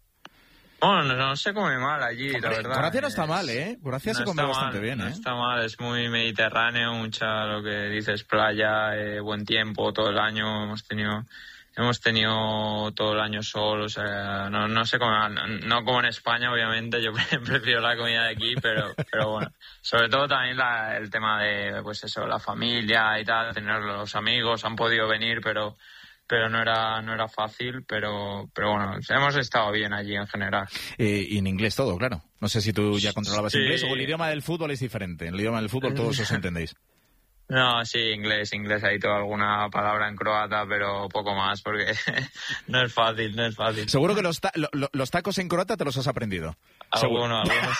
Bueno, no, no se come mal allí, Hombre, la verdad. Croacia no está mal, ¿eh? Croacia no se come bastante mal, bien, ¿eh? No está mal, es muy mediterráneo, mucha, lo que dices, playa, eh, buen tiempo todo el año. Hemos tenido hemos tenido todo el año sol, o sea, no, no se come mal. No, no como en España, obviamente, yo prefiero la comida de aquí, pero pero bueno. Sobre todo también la, el tema de, pues eso, la familia y tal, tener los amigos, han podido venir, pero... pero no era no era fácil, pero pero bueno, hemos estado bien allí en general. Eh, y en inglés todo, claro. No sé si tú ya controlabas sí. inglés o el idioma del fútbol es diferente. En el idioma del fútbol todos os entendéis. No, sí, inglés, inglés, hay toda alguna palabra en croata, pero poco más, porque no es fácil, no es fácil. Seguro que los, ta lo, los tacos en croata te los has aprendido. Alguno, alguno.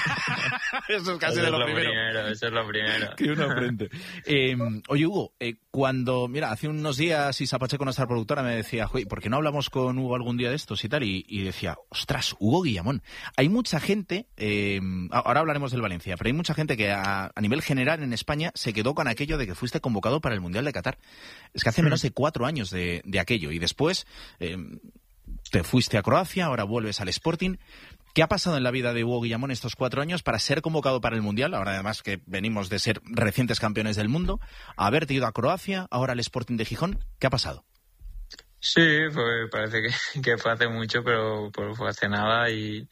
Eso es casi eso de lo, es lo primero. primero. Eso es lo primero. Que uno aprende. Eh, oye, Hugo, eh, cuando, mira, hace unos días Isa Pacheco, nuestra productora, me decía, oye, ¿por qué no hablamos con Hugo algún día de estos y tal? Y, y decía, ostras, Hugo Guillamón. Hay mucha gente, eh, ahora hablaremos del Valencia, pero hay mucha gente que a, a nivel general en España se quedó con aquello de que fuiste convocado para el Mundial de Qatar. Es que hace menos de cuatro años de, de aquello. Y después eh, te fuiste a Croacia, ahora vuelves al Sporting. ¿Qué ha pasado en la vida de Hugo Guillamón estos cuatro años para ser convocado para el Mundial? Ahora además que venimos de ser recientes campeones del mundo, haberte ido a Croacia, ahora al Sporting de Gijón. ¿Qué ha pasado? Sí, fue, parece que, que fue hace mucho, pero, pero fue hace nada y,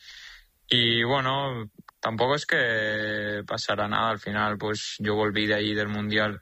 y bueno, tampoco es que pasara nada. Al final, pues yo volví de ahí del Mundial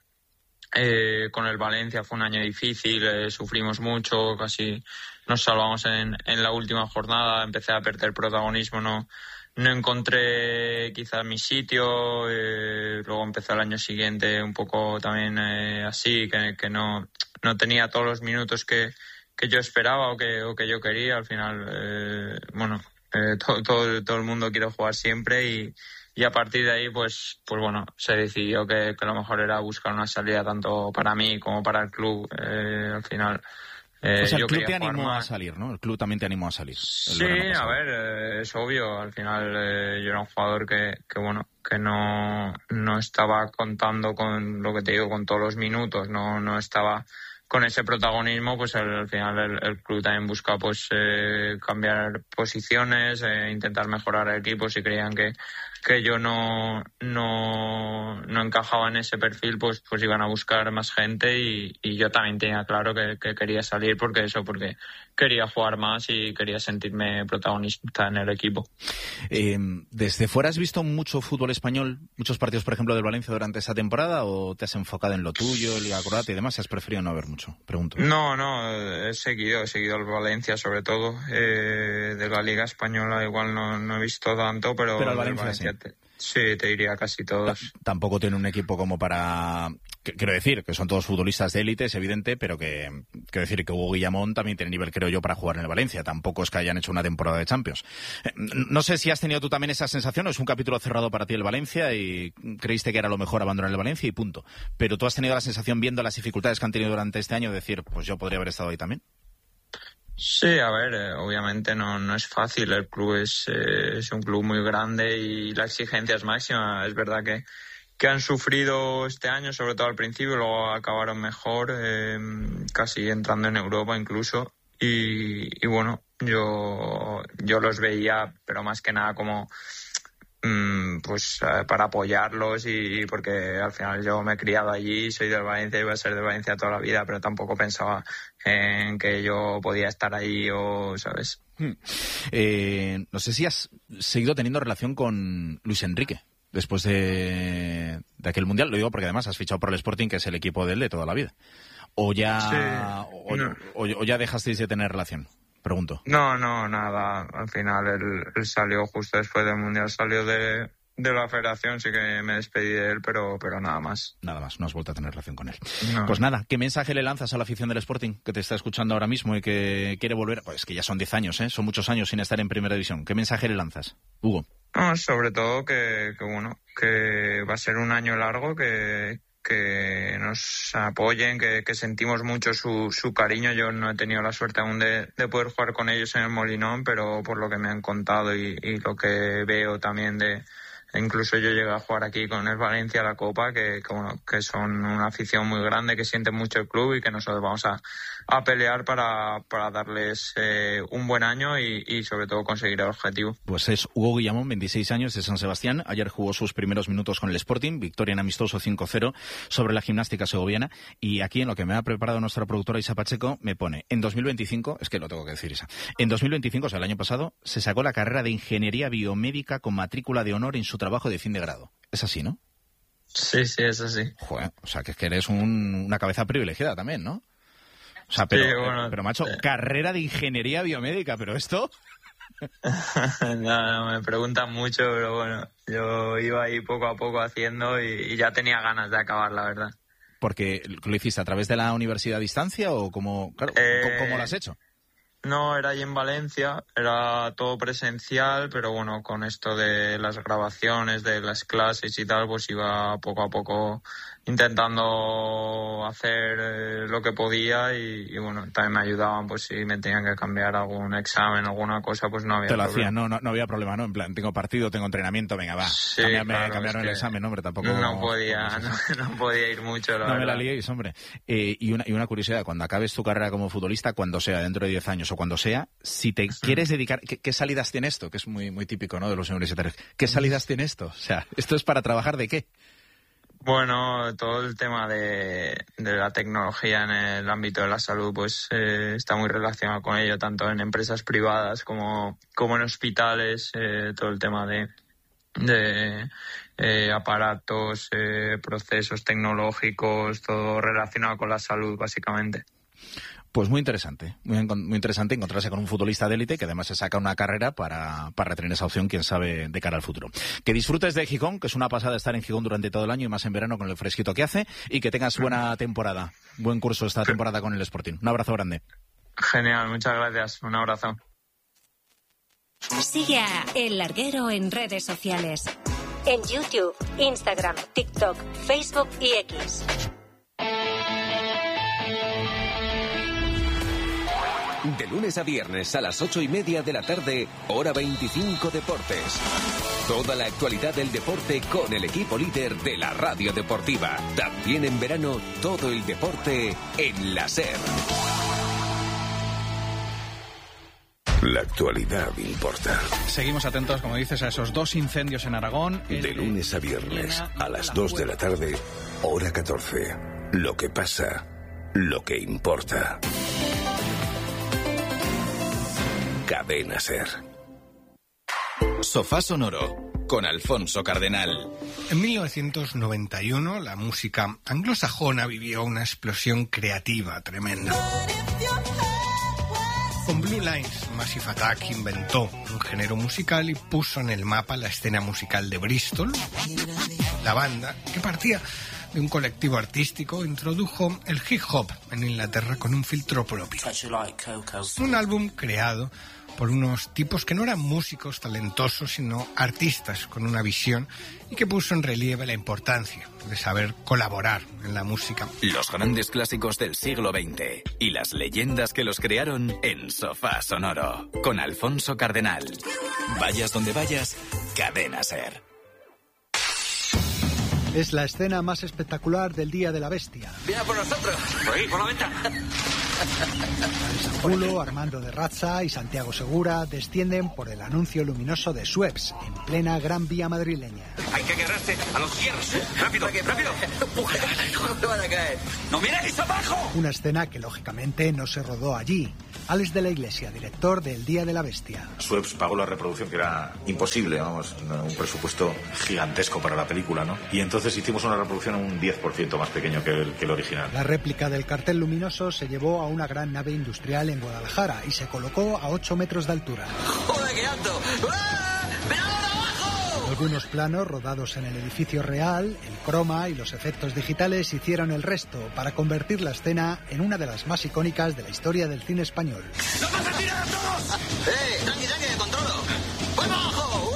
eh, con el Valencia. Fue un año difícil, eh, sufrimos mucho, casi nos salvamos en, en la última jornada. Empecé a perder protagonismo, no, no encontré quizás mi sitio. Eh, luego empecé el año siguiente un poco también eh, así, que, que no, no tenía todos los minutos que, que yo esperaba o que, o que yo quería. Al final, eh, bueno, eh, todo, todo, todo el mundo quiere jugar siempre y, y a partir de ahí, pues, pues bueno, se decidió que, que lo mejor era buscar una salida tanto para mí como para el club. Eh, al final... Eh, o sea, el yo club te animó más. a salir, ¿no? El club también te animó a salir. Sí, a ver, eh, es obvio. Al final eh, yo era un jugador que, que bueno, que no, no estaba contando con lo que te digo, con todos los minutos, no, no estaba con ese protagonismo. Pues al, al final el, el club también busca pues eh, cambiar posiciones, eh, intentar mejorar el equipo. Si creían que que yo no, no, no encajaba en ese perfil, pues, pues iban a buscar más gente y, y yo también tenía claro que, que quería salir porque eso, porque quería jugar más y quería sentirme protagonista en el equipo. Eh, ¿Desde fuera has visto mucho fútbol español, muchos partidos, por ejemplo, del Valencia durante esa temporada, o te has enfocado en lo tuyo, Liga Croata y demás, y has preferido no ver mucho? Pregunto. No, no, he seguido, he seguido el Valencia sobre todo. Eh, de la Liga Española igual no, no he visto tanto, pero, pero el Valencia, Valencia sí. Te, sí, te diría casi todos. T- tampoco tiene un equipo como para... Quiero decir que son todos futbolistas de élite, es evidente, pero que quiero decir que Hugo Guillamón también tiene nivel, creo yo, para jugar en el Valencia. Tampoco es que hayan hecho una temporada de Champions. No sé si has tenido tú también esa sensación, o es un capítulo cerrado para ti el Valencia y creíste que era lo mejor abandonar el Valencia y punto. Pero tú has tenido la sensación, viendo las dificultades que han tenido durante este año, de decir, pues yo podría haber estado ahí también. Sí, a ver, eh, obviamente no, no es fácil. El club es, eh, es un club muy grande y la exigencia es máxima. Es verdad que que han sufrido este año, sobre todo al principio, luego acabaron mejor, eh, casi entrando en Europa incluso. Y, y bueno, yo, yo los veía, pero más que nada como mmm, pues eh, para apoyarlos, y, y porque al final yo me he criado allí, soy del Valencia y voy a ser de Valencia toda la vida, pero tampoco pensaba en que yo podía estar ahí o, ¿sabes? Hmm. Eh, no sé si has seguido teniendo relación con Luis Enrique después de, de aquel Mundial. Lo digo porque además has fichado por el Sporting, que es el equipo de él de toda la vida. O ya, sí, o, no. o, o ya dejasteis de tener relación, pregunto. No, no, nada. Al final él, él salió justo después del Mundial, salió de, de la federación, sí que me despedí de él, pero, pero nada más. Nada más, no has vuelto a tener relación con él. No. Pues nada, ¿qué mensaje le lanzas a la afición del Sporting, que te está escuchando ahora mismo y que quiere volver? Pues que ya son diez años, ¿eh? Son muchos años sin estar en Primera División. ¿Qué mensaje le lanzas, Hugo? No, sobre todo que, que bueno, que va a ser un año largo, que, que nos apoyen, que, que sentimos mucho su, su cariño. Yo no he tenido la suerte aún de, de poder jugar con ellos en el Molinón, pero por lo que me han contado y, y lo que veo también de... Incluso yo llegué a jugar aquí con el Valencia la Copa, que, que, bueno, que son una afición muy grande, que siente mucho el club y que nosotros vamos a, a pelear para, para darles eh, un buen año y, y sobre todo conseguir el objetivo. Pues es Hugo Guillamón, veintiséis años, de San Sebastián. Ayer jugó sus primeros minutos con el Sporting, victoria en amistoso cinco cero sobre la Gimnástica Segoviana. Y aquí, en lo que me ha preparado nuestra productora Isa Pacheco, me pone, en dos mil veinticinco, es que lo tengo que decir, Isa, en dos mil veinticinco, o sea, el año pasado, se sacó la carrera de Ingeniería Biomédica con matrícula de honor en su trabajo de fin de grado. Es así, ¿no? Sí, sí, es así. Joder, o sea, que es que eres un, una cabeza privilegiada también, ¿no? O sea, pero, sí, bueno, pero macho, eh. carrera de Ingeniería Biomédica, pero esto... no, no, me preguntan mucho, pero bueno, yo iba ahí poco a poco haciendo y, y ya tenía ganas de acabar, la verdad. Porque lo hiciste a través de la universidad a distancia o cómo, claro, eh, ¿cómo lo has hecho? No, era allí en Valencia, era todo presencial, pero bueno, con esto de las grabaciones, de las clases y tal, pues iba poco a poco intentando hacer eh, lo que podía y, y bueno, también me ayudaban, pues si me tenían que cambiar algún examen, alguna cosa, pues no había Te lo problema. hacían, no, no, no había problema, ¿no? En plan, tengo partido, tengo entrenamiento, venga, va, sí, cámbiame, claro, cambiaron es el examen, hombre, tampoco... No podía, no, no podía ir mucho, la no verdad. me la liéis, hombre. Eh, y, una, y una curiosidad, cuando acabes tu carrera como futbolista, cuando sea, dentro de diez años o cuando sea, si te sí. quieres dedicar... ¿qué, ¿Qué salidas tiene esto? Que es muy, muy típico, ¿no?, de los universitarios. ¿Qué salidas tiene esto? O sea, ¿esto es para trabajar de qué? Bueno, todo el tema de, de la tecnología en el ámbito de la salud pues eh, está muy relacionado con ello, tanto en empresas privadas como, como en hospitales, eh, todo el tema de, de eh, aparatos, eh, procesos tecnológicos, todo relacionado con la salud, básicamente. Pues muy interesante, muy, muy interesante encontrarse con un futbolista de élite que además se saca una carrera para, para retener esa opción, quién sabe, de cara al futuro. Que disfrutes de Gijón, que es una pasada estar en Gijón durante todo el año y más en verano con el fresquito que hace, y que tengas buena temporada, buen curso esta temporada con el Sporting. Un abrazo grande. Genial, muchas gracias, un abrazo. Sigue a El Larguero en redes sociales. En YouTube, Instagram, TikTok, Facebook y X. De lunes a viernes a las ocho y media de la tarde, hora veinticinco Deportes. Toda la actualidad del deporte con el equipo líder de la radio deportiva. También en verano, todo el deporte en la SER. La actualidad importa. Seguimos atentos, como dices, a esos dos incendios en Aragón. De lunes a viernes a las dos de la tarde, hora catorce. Lo que pasa, lo que importa. Cadena SER. Sofá Sonoro, con Alfonso Cardenal. En mil novecientos noventa y uno, la música anglosajona vivió una explosión creativa tremenda. Con Blue Lines, Massive Attack inventó un género musical y puso en el mapa la escena musical de Bristol. La banda, que partía de un colectivo artístico, introdujo el hip hop en Inglaterra con un filtro propio. Un álbum creado por unos tipos que no eran músicos talentosos, sino artistas con una visión, y que puso en relieve la importancia de saber colaborar en la música. Los grandes clásicos del siglo veinte y las leyendas que los crearon en Sofá Sonoro, con Alfonso Cardenal. Vayas donde vayas, Cadena SER. Es la escena más espectacular del Día de la Bestia. ¡Viene por nosotros! ¡Por ahí, por la ventana! Julio, Armando de Razza y Santiago Segura descienden por el anuncio luminoso de Schweppes en plena Gran Vía madrileña. Hay que agarrarse a los hierros. ¡Rápido, rápido! ¡Empuje! ¡No van a caer! ¡No miráis abajo! Una escena que lógicamente no se rodó allí. Alex de la Iglesia, director del Día de la Bestia. Schweppes pagó la reproducción, que era imposible, vamos, un presupuesto gigantesco para la película, ¿no? Y entonces hicimos una reproducción un diez por ciento más pequeño que el, que el original. La réplica del cartel luminoso se llevó a una gran nave industrial en Guadalajara y se colocó a ocho metros de altura. ¡Joder, que alto! ¡Ah! ¡Mirad abajo! Algunos planos rodados en el edificio real, el croma y los efectos digitales hicieron el resto para convertir la escena en una de las más icónicas de la historia del cine español. ¡No vas a tirar a todos! ¡Eh! ¡Tranqui, tranqui, que controlo! ¡Voy abajo!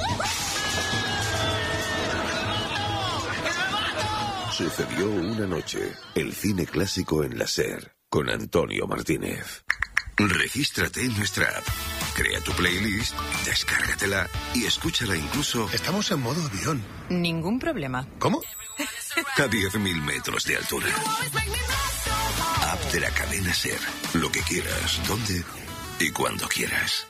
Sucedió una noche. El cine clásico en la SER, con Antonio Martínez. Regístrate en nuestra app. Crea tu playlist, descárgatela y escúchala incluso... Estamos en modo avión. Ningún problema. ¿Cómo? A diez mil metros de altura. App de la cadena SER. Lo que quieras, donde y cuando quieras.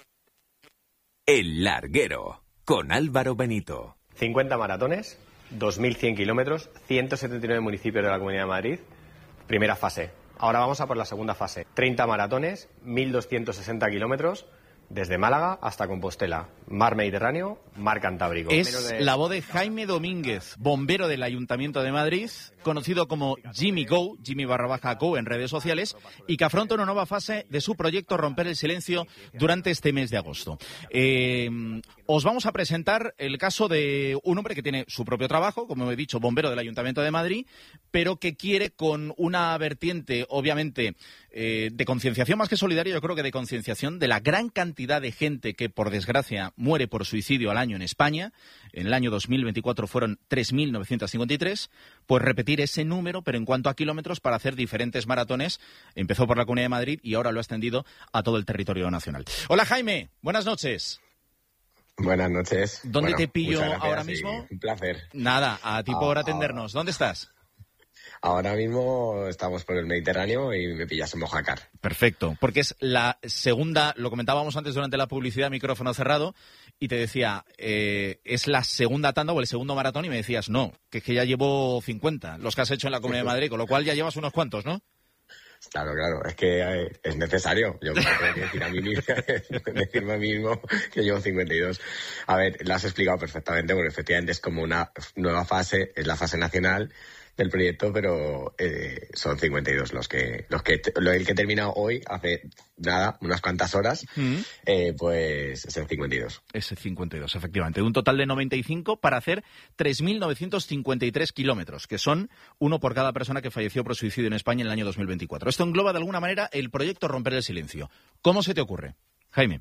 El Larguero, con Álvaro Benito. cincuenta maratones, dos mil cien kilómetros, ciento setenta y nueve municipios de la Comunidad de Madrid. Primera fase. Ahora vamos a por la segunda fase. treinta maratones, mil doscientos sesenta kilómetros, desde Málaga hasta Compostela. Mar Mediterráneo, Mar Cantábrico. Es de... la voz de Jaime Domínguez, bombero del Ayuntamiento de Madrid, conocido como Jimmy Go, Jimmy barra baja Go en redes sociales, y que afronta una nueva fase de su proyecto Romper el Silencio durante este mes de agosto. Eh, os vamos a presentar el caso de un hombre que tiene su propio trabajo, como he dicho, bombero del Ayuntamiento de Madrid, pero que quiere, con una vertiente, obviamente, eh, de concienciación más que solidaria, yo creo que de concienciación de la gran cantidad de gente que, por desgracia, muere por suicidio al año en España. En el año dos mil veinticuatro fueron tres mil novecientos cincuenta y tres, pues repetir ese número, pero en cuanto a kilómetros, para hacer diferentes maratones. Empezó por la Comunidad de Madrid y ahora lo ha extendido a todo el territorio nacional. Hola, Jaime, buenas noches. Buenas noches. ¿Dónde bueno, te pillo gracias, ahora sí, mismo? Un placer. Nada, a ti por Ah, atendernos. ¿Dónde estás? Ahora mismo estamos por el Mediterráneo y me pillas en Mojácar. Perfecto, porque es la segunda, lo comentábamos antes durante la publicidad, micrófono cerrado, y te decía, eh, es la segunda tanda o el segundo maratón, y me decías, no, que es que ya llevo cincuenta, los que has hecho en la Comunidad de Madrid, con lo cual ya llevas unos cuantos, ¿no? Claro, claro, es que eh, es necesario. Yo me tengo que decir a mí mismo, decirme a mí mismo que llevo cincuenta y dos. A ver, lo has explicado perfectamente, porque efectivamente es como una nueva fase, es la fase nacional del proyecto, pero eh, son cincuenta y dos los que, los que, lo, el que he terminado hoy, hace nada, unas cuantas horas, mm. eh, pues es el cincuenta y dos. Es el cincuenta y dos, efectivamente. De un total de noventa y cinco para hacer tres mil novecientos cincuenta y tres kilómetros, que son uno por cada persona que falleció por suicidio en España en el año dos mil veinticuatro. Esto engloba de alguna manera el proyecto Romper el Silencio. ¿Cómo se te ocurre, Jaime?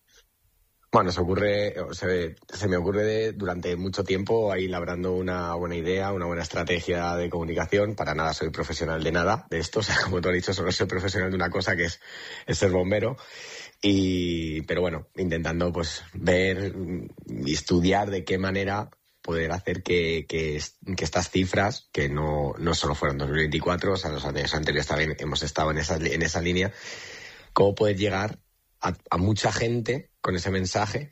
Bueno, se ocurre, se, se me ocurre de, durante mucho tiempo ahí labrando una buena idea, una buena estrategia de comunicación. Para nada soy profesional de nada de esto, o sea, como tú has dicho, solo soy profesional de una cosa que es, es ser bombero. Y, pero bueno, intentando pues ver y estudiar de qué manera poder hacer que, que, que estas cifras, que no, no solo fueron dos mil veinticuatro, o sea, los años anteriores también hemos estado en esa, en esa línea, cómo poder llegar a, a mucha gente con ese mensaje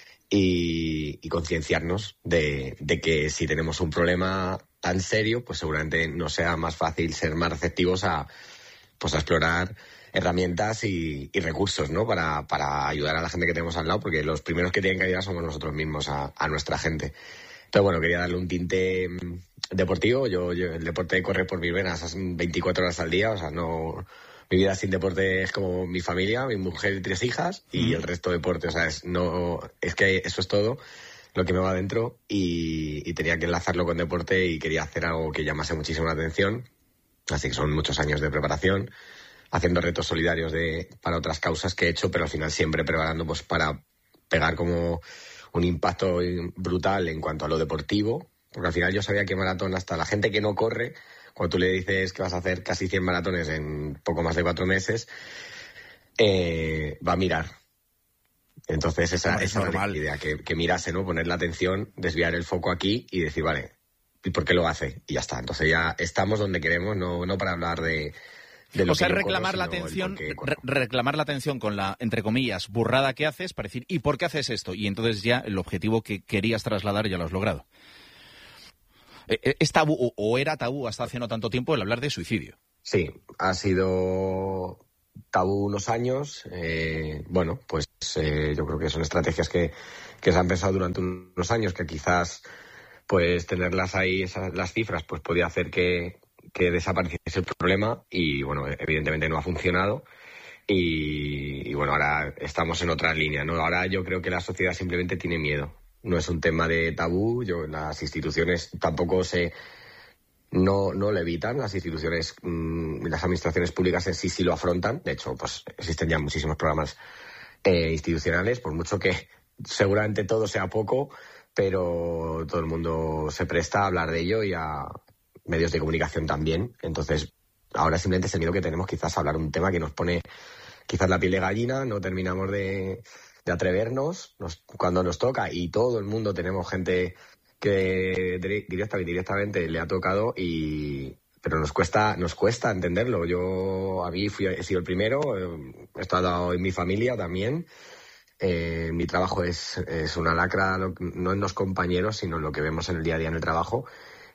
y, y concienciarnos de, de que si tenemos un problema tan serio, pues seguramente nos sea más fácil ser más receptivos a, pues a explorar herramientas y, y recursos, ¿no? Para, para ayudar a la gente que tenemos al lado, porque los primeros que tienen que ayudar somos nosotros mismos a, a nuestra gente. Entonces, bueno, quería darle un tinte deportivo. Yo, yo el deporte corre por mis venas veinticuatro horas al día, o sea, no... Mi vida sin deporte es como mi familia, mi mujer y tres hijas, y el resto deporte, o sea, es, no, es que eso es todo lo que me va adentro, y, y tenía que enlazarlo con deporte y quería hacer algo que llamase muchísimo la atención. Así que son muchos años de preparación, haciendo retos solidarios de, para otras causas que he hecho, pero al final siempre preparando pues para pegar como un impacto brutal en cuanto a lo deportivo, porque al final yo sabía que maratón, hasta la gente que no corre, cuando tú le dices que vas a hacer casi cien maratones en poco más de cuatro meses, eh, va a mirar. Entonces esa, esa era la idea, que, que mirase, ¿no? Poner la atención, desviar el foco aquí y decir, vale, ¿y por qué lo hace? Y ya está. Entonces ya estamos donde queremos, no, no para hablar de... de lo o sea, que yo reclamar corro, la sino atención, el por qué re- reclamar la atención con la, entre comillas, burrada que haces para decir, ¿y por qué haces esto? Y entonces ya el objetivo que querías trasladar ya lo has logrado. ¿Es tabú o, o era tabú hasta hace no tanto tiempo el hablar de suicidio? Sí, ha sido tabú unos años. Eh, bueno, pues eh, yo creo que son estrategias que, que se han pensado durante unos años, que quizás pues tenerlas ahí, esas, las cifras, pues podía hacer que, que desapareciese el problema, y bueno, evidentemente no ha funcionado. Y, y bueno, ahora estamos en otra línea, ¿no? Ahora yo creo que la sociedad simplemente tiene miedo. No es un tema de tabú, yo, las instituciones tampoco se... No, no lo evitan, las instituciones, mmm, las administraciones públicas en sí sí lo afrontan. De hecho, pues existen ya muchísimos programas eh, institucionales, por mucho que seguramente todo sea poco, pero todo el mundo se presta a hablar de ello, y a medios de comunicación también. Entonces, ahora simplemente es el miedo que tenemos quizás a hablar un tema que nos pone quizás la piel de gallina, no terminamos de... de atrevernos nos, cuando nos toca, y todo el mundo tenemos gente que directa y directamente le ha tocado, y pero nos cuesta nos cuesta entenderlo. Yo a mí fui, he sido el primero, he estado en mi familia también. Eh, mi trabajo es, es una lacra, no en los compañeros, sino en lo que vemos en el día a día en el trabajo.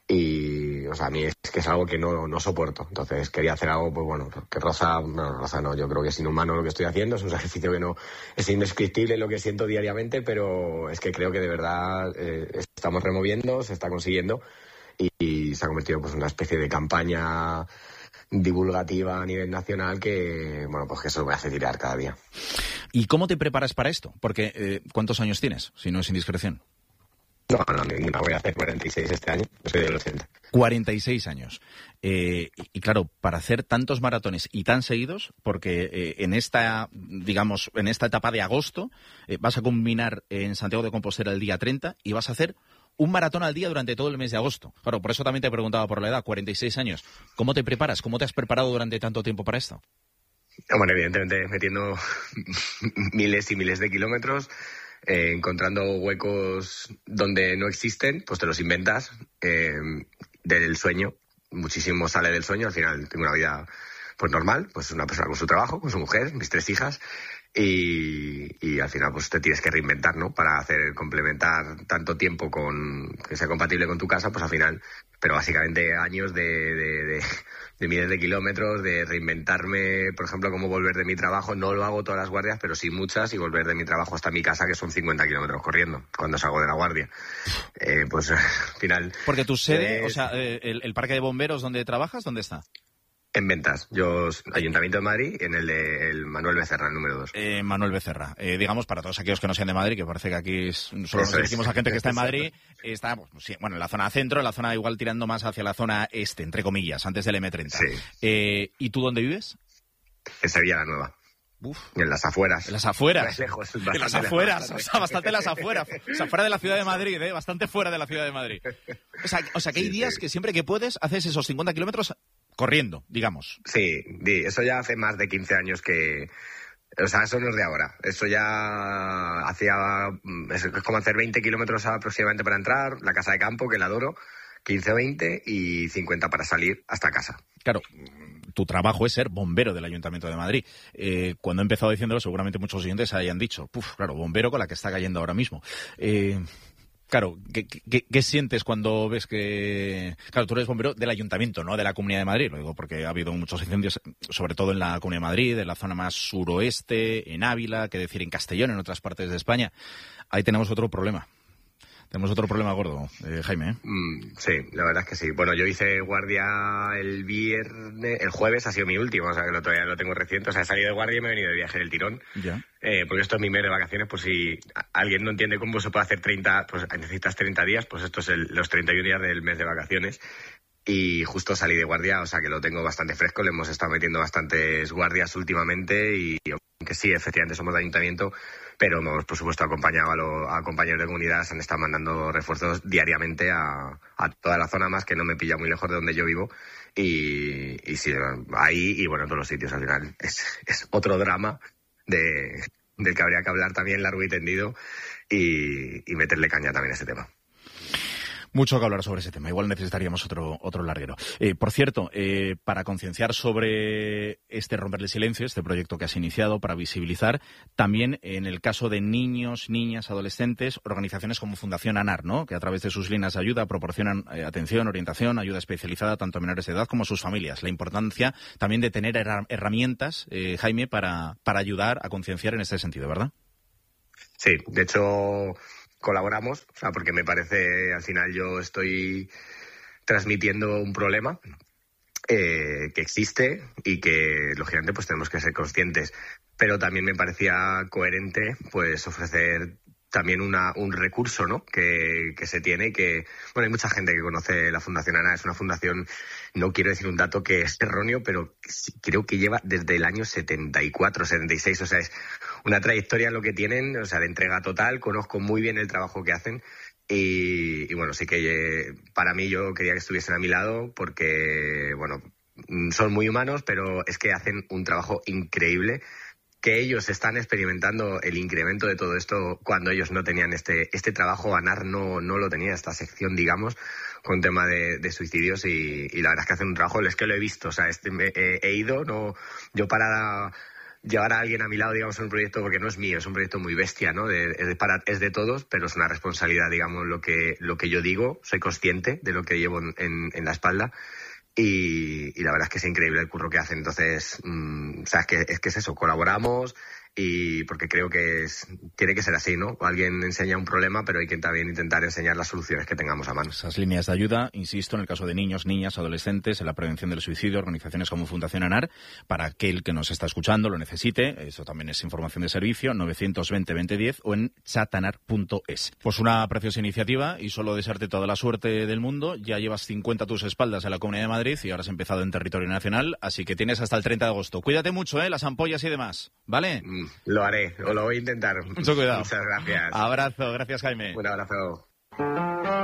Y, o sea, a mí es que es algo que no, no soporto. Entonces quería hacer algo, pues bueno, que roza, no, roza no, yo creo que es inhumano lo que estoy haciendo, es un sacrificio que no, es indescriptible lo que siento diariamente, pero es que creo que de verdad eh, estamos removiendo, se está consiguiendo, y, y se ha convertido pues en una especie de campaña divulgativa a nivel nacional que, bueno, pues que eso me hace tirar cada día. ¿Y cómo te preparas para esto? Porque, eh, ¿cuántos años tienes, si no es indiscreción? No, no, ninguna. Voy a hacer cuarenta y seis este año. Yo soy de los ochenta. cuarenta y seis años. Eh, y, y claro, para hacer tantos maratones y tan seguidos, porque eh, en esta, digamos, en esta etapa de agosto, eh, vas a combinar en Santiago de Compostela el día treinta y vas a hacer un maratón al día durante todo el mes de agosto. Claro, por eso también te preguntaba por la edad, cuarenta y seis años. ¿Cómo te preparas? ¿Cómo te has preparado durante tanto tiempo para esto? Bueno, evidentemente metiendo miles y miles de kilómetros. Eh, encontrando huecos donde no existen, pues te los inventas. Eh, del sueño, muchísimo sale del sueño. Al final tengo una vida pues normal, pues una persona con su trabajo, con su mujer, mis tres hijas, y, y al final pues te tienes que reinventar, ¿no? Para hacer complementar tanto tiempo con que sea compatible con tu casa, pues al final, pero básicamente años de, de, de, de miles de kilómetros, de reinventarme, por ejemplo, cómo volver de mi trabajo. No lo hago todas las guardias, pero sí muchas, y volver de mi trabajo hasta mi casa, que son cincuenta kilómetros corriendo, cuando salgo de la guardia. Eh, pues al final... Porque tu sede, eh, o sea, el, el parque de bomberos donde trabajas, ¿dónde está? En Ventas. Yo, Ayuntamiento de Madrid, en el de el Manuel Becerra, el número dos. Eh, Manuel Becerra. Eh, digamos, para todos aquellos que no sean de Madrid, que parece que aquí es, solo Eso nos es. dirigimos a gente que está en Madrid, está, pues, sí, bueno, en la zona centro, en la zona igual tirando más hacia la zona este, entre comillas, antes del eme treinta. Sí. Eh, ¿Y tú dónde vives? En Sevilla la Nueva. Uf. En las afueras. En las afueras. Más lejos, En las bastante afueras, lejos. o sea, bastante en las afueras. O sea, fuera de la ciudad de Madrid, ¿eh? Bastante fuera de la ciudad de Madrid. O sea, o sea que hay Sí, días sí. que siempre que puedes haces esos cincuenta kilómetros corriendo, digamos. Sí, di, eso ya hace más de quince años que... O sea, eso no es de ahora. Eso ya hacía... Es como hacer veinte kilómetros aproximadamente para entrar, la casa de campo, que la adoro, quince o veinte, y cincuenta para salir hasta casa. Claro, tu trabajo es ser bombero del Ayuntamiento de Madrid. Eh, cuando he empezado diciéndolo, seguramente muchos oyentes hayan dicho, puf, claro, bombero con la que está cayendo ahora mismo. Eh, Claro, ¿qué, qué, ¿qué sientes cuando ves que... Claro, tú eres bombero del Ayuntamiento, ¿no? De la Comunidad de Madrid, lo digo porque ha habido muchos incendios, sobre todo en la Comunidad de Madrid, en la zona más suroeste, en Ávila, que decir en Castellón, en otras partes de España. Ahí tenemos otro problema. Tenemos otro problema gordo, eh, Jaime. ¿eh? Mm, sí, la verdad es que sí. Bueno, yo hice guardia el viernes, el jueves ha sido mi último, o sea que lo, todavía lo tengo reciente. O sea, he salido de guardia y me he venido de viaje del tirón. Ya. Eh, porque esto es mi mes de vacaciones, pues si alguien no entiende cómo se puede hacer treinta, pues necesitas treinta días, pues esto es el, los treinta y uno días del mes de vacaciones. Y justo salí de guardia, o sea que lo tengo bastante fresco, le hemos estado metiendo bastantes guardias últimamente y aunque sí, efectivamente somos de ayuntamiento, pero hemos por supuesto acompañado a, lo, a compañeros de comunidad, se han estado mandando refuerzos diariamente a, a toda la zona más, que no me pilla muy lejos de donde yo vivo, y, y sí, ahí y bueno, en todos los sitios al final es, es otro drama de, del que habría que hablar también largo y tendido y, y meterle caña también a ese tema. Mucho que hablar sobre ese tema. Igual necesitaríamos otro otro larguero. Eh, por cierto, eh, para concienciar sobre este Romperle Silencio, este proyecto que has iniciado para visibilizar, también en el caso de niños, niñas, adolescentes, organizaciones como Fundación ANAR, ¿no? Que a través de sus líneas de ayuda proporcionan eh, atención, orientación, ayuda especializada tanto a menores de edad como a sus familias. La importancia también de tener her- herramientas, eh, Jaime, para, para ayudar a concienciar en este sentido, ¿verdad? Sí, de hecho... colaboramos, o sea, porque me parece, al final yo estoy transmitiendo un problema eh, que existe y que, lógicamente, pues tenemos que ser conscientes. Pero también me parecía coherente, pues, ofrecer también una, un recurso, ¿no?, que, que se tiene y que, bueno, hay mucha gente que conoce la Fundación ANAR. Es una fundación, no quiero decir un dato que es erróneo, pero creo que lleva desde el año setenta y cuatro, setenta y seis, o sea, es una trayectoria lo que tienen, o sea, de entrega total. Conozco muy bien el trabajo que hacen y, y bueno, sí que eh, para mí yo quería que estuviesen a mi lado porque, bueno, son muy humanos, pero es que hacen un trabajo increíble, que ellos están experimentando el incremento de todo esto cuando ellos no tenían este este trabajo. ANAR no, no lo tenía, esta sección, digamos, con tema de, de suicidios y, y la verdad es que hacen un trabajo, es que lo he visto, o sea, este, me, he, he ido, no yo para llevar a alguien a mi lado, digamos, en un proyecto, porque no es mío, es un proyecto muy bestia, ¿no? De, es, de, para, es de todos, pero es una responsabilidad, digamos, lo que, lo que yo digo, soy consciente de lo que llevo en, en, en la espalda. Y, y la verdad es que es increíble el curro que hacen. Entonces, mmm, o sea, es que, es que es eso, colaboramos y porque creo que es, tiene que ser así, ¿no? Alguien enseña un problema, pero hay que también intentar enseñar las soluciones que tengamos a mano. Esas líneas de ayuda, insisto, en el caso de niños, niñas, adolescentes, en la prevención del suicidio, organizaciones como Fundación ANAR, para aquel que nos está escuchando lo necesite, eso también es información de servicio, novecientos veinte veinte diez o en chatanar punto es. Pues una preciosa iniciativa y solo desearte toda la suerte del mundo. Ya llevas cincuenta a tus espaldas en la Comunidad de Madrid y ahora has empezado en territorio nacional, así que tienes hasta el treinta de agosto. Cuídate mucho, ¿eh? Las ampollas y demás, ¿vale? Mm, lo haré, o lo voy a intentar. Mucho cuidado. Muchas gracias. Abrazo, gracias, Jaime. Un abrazo.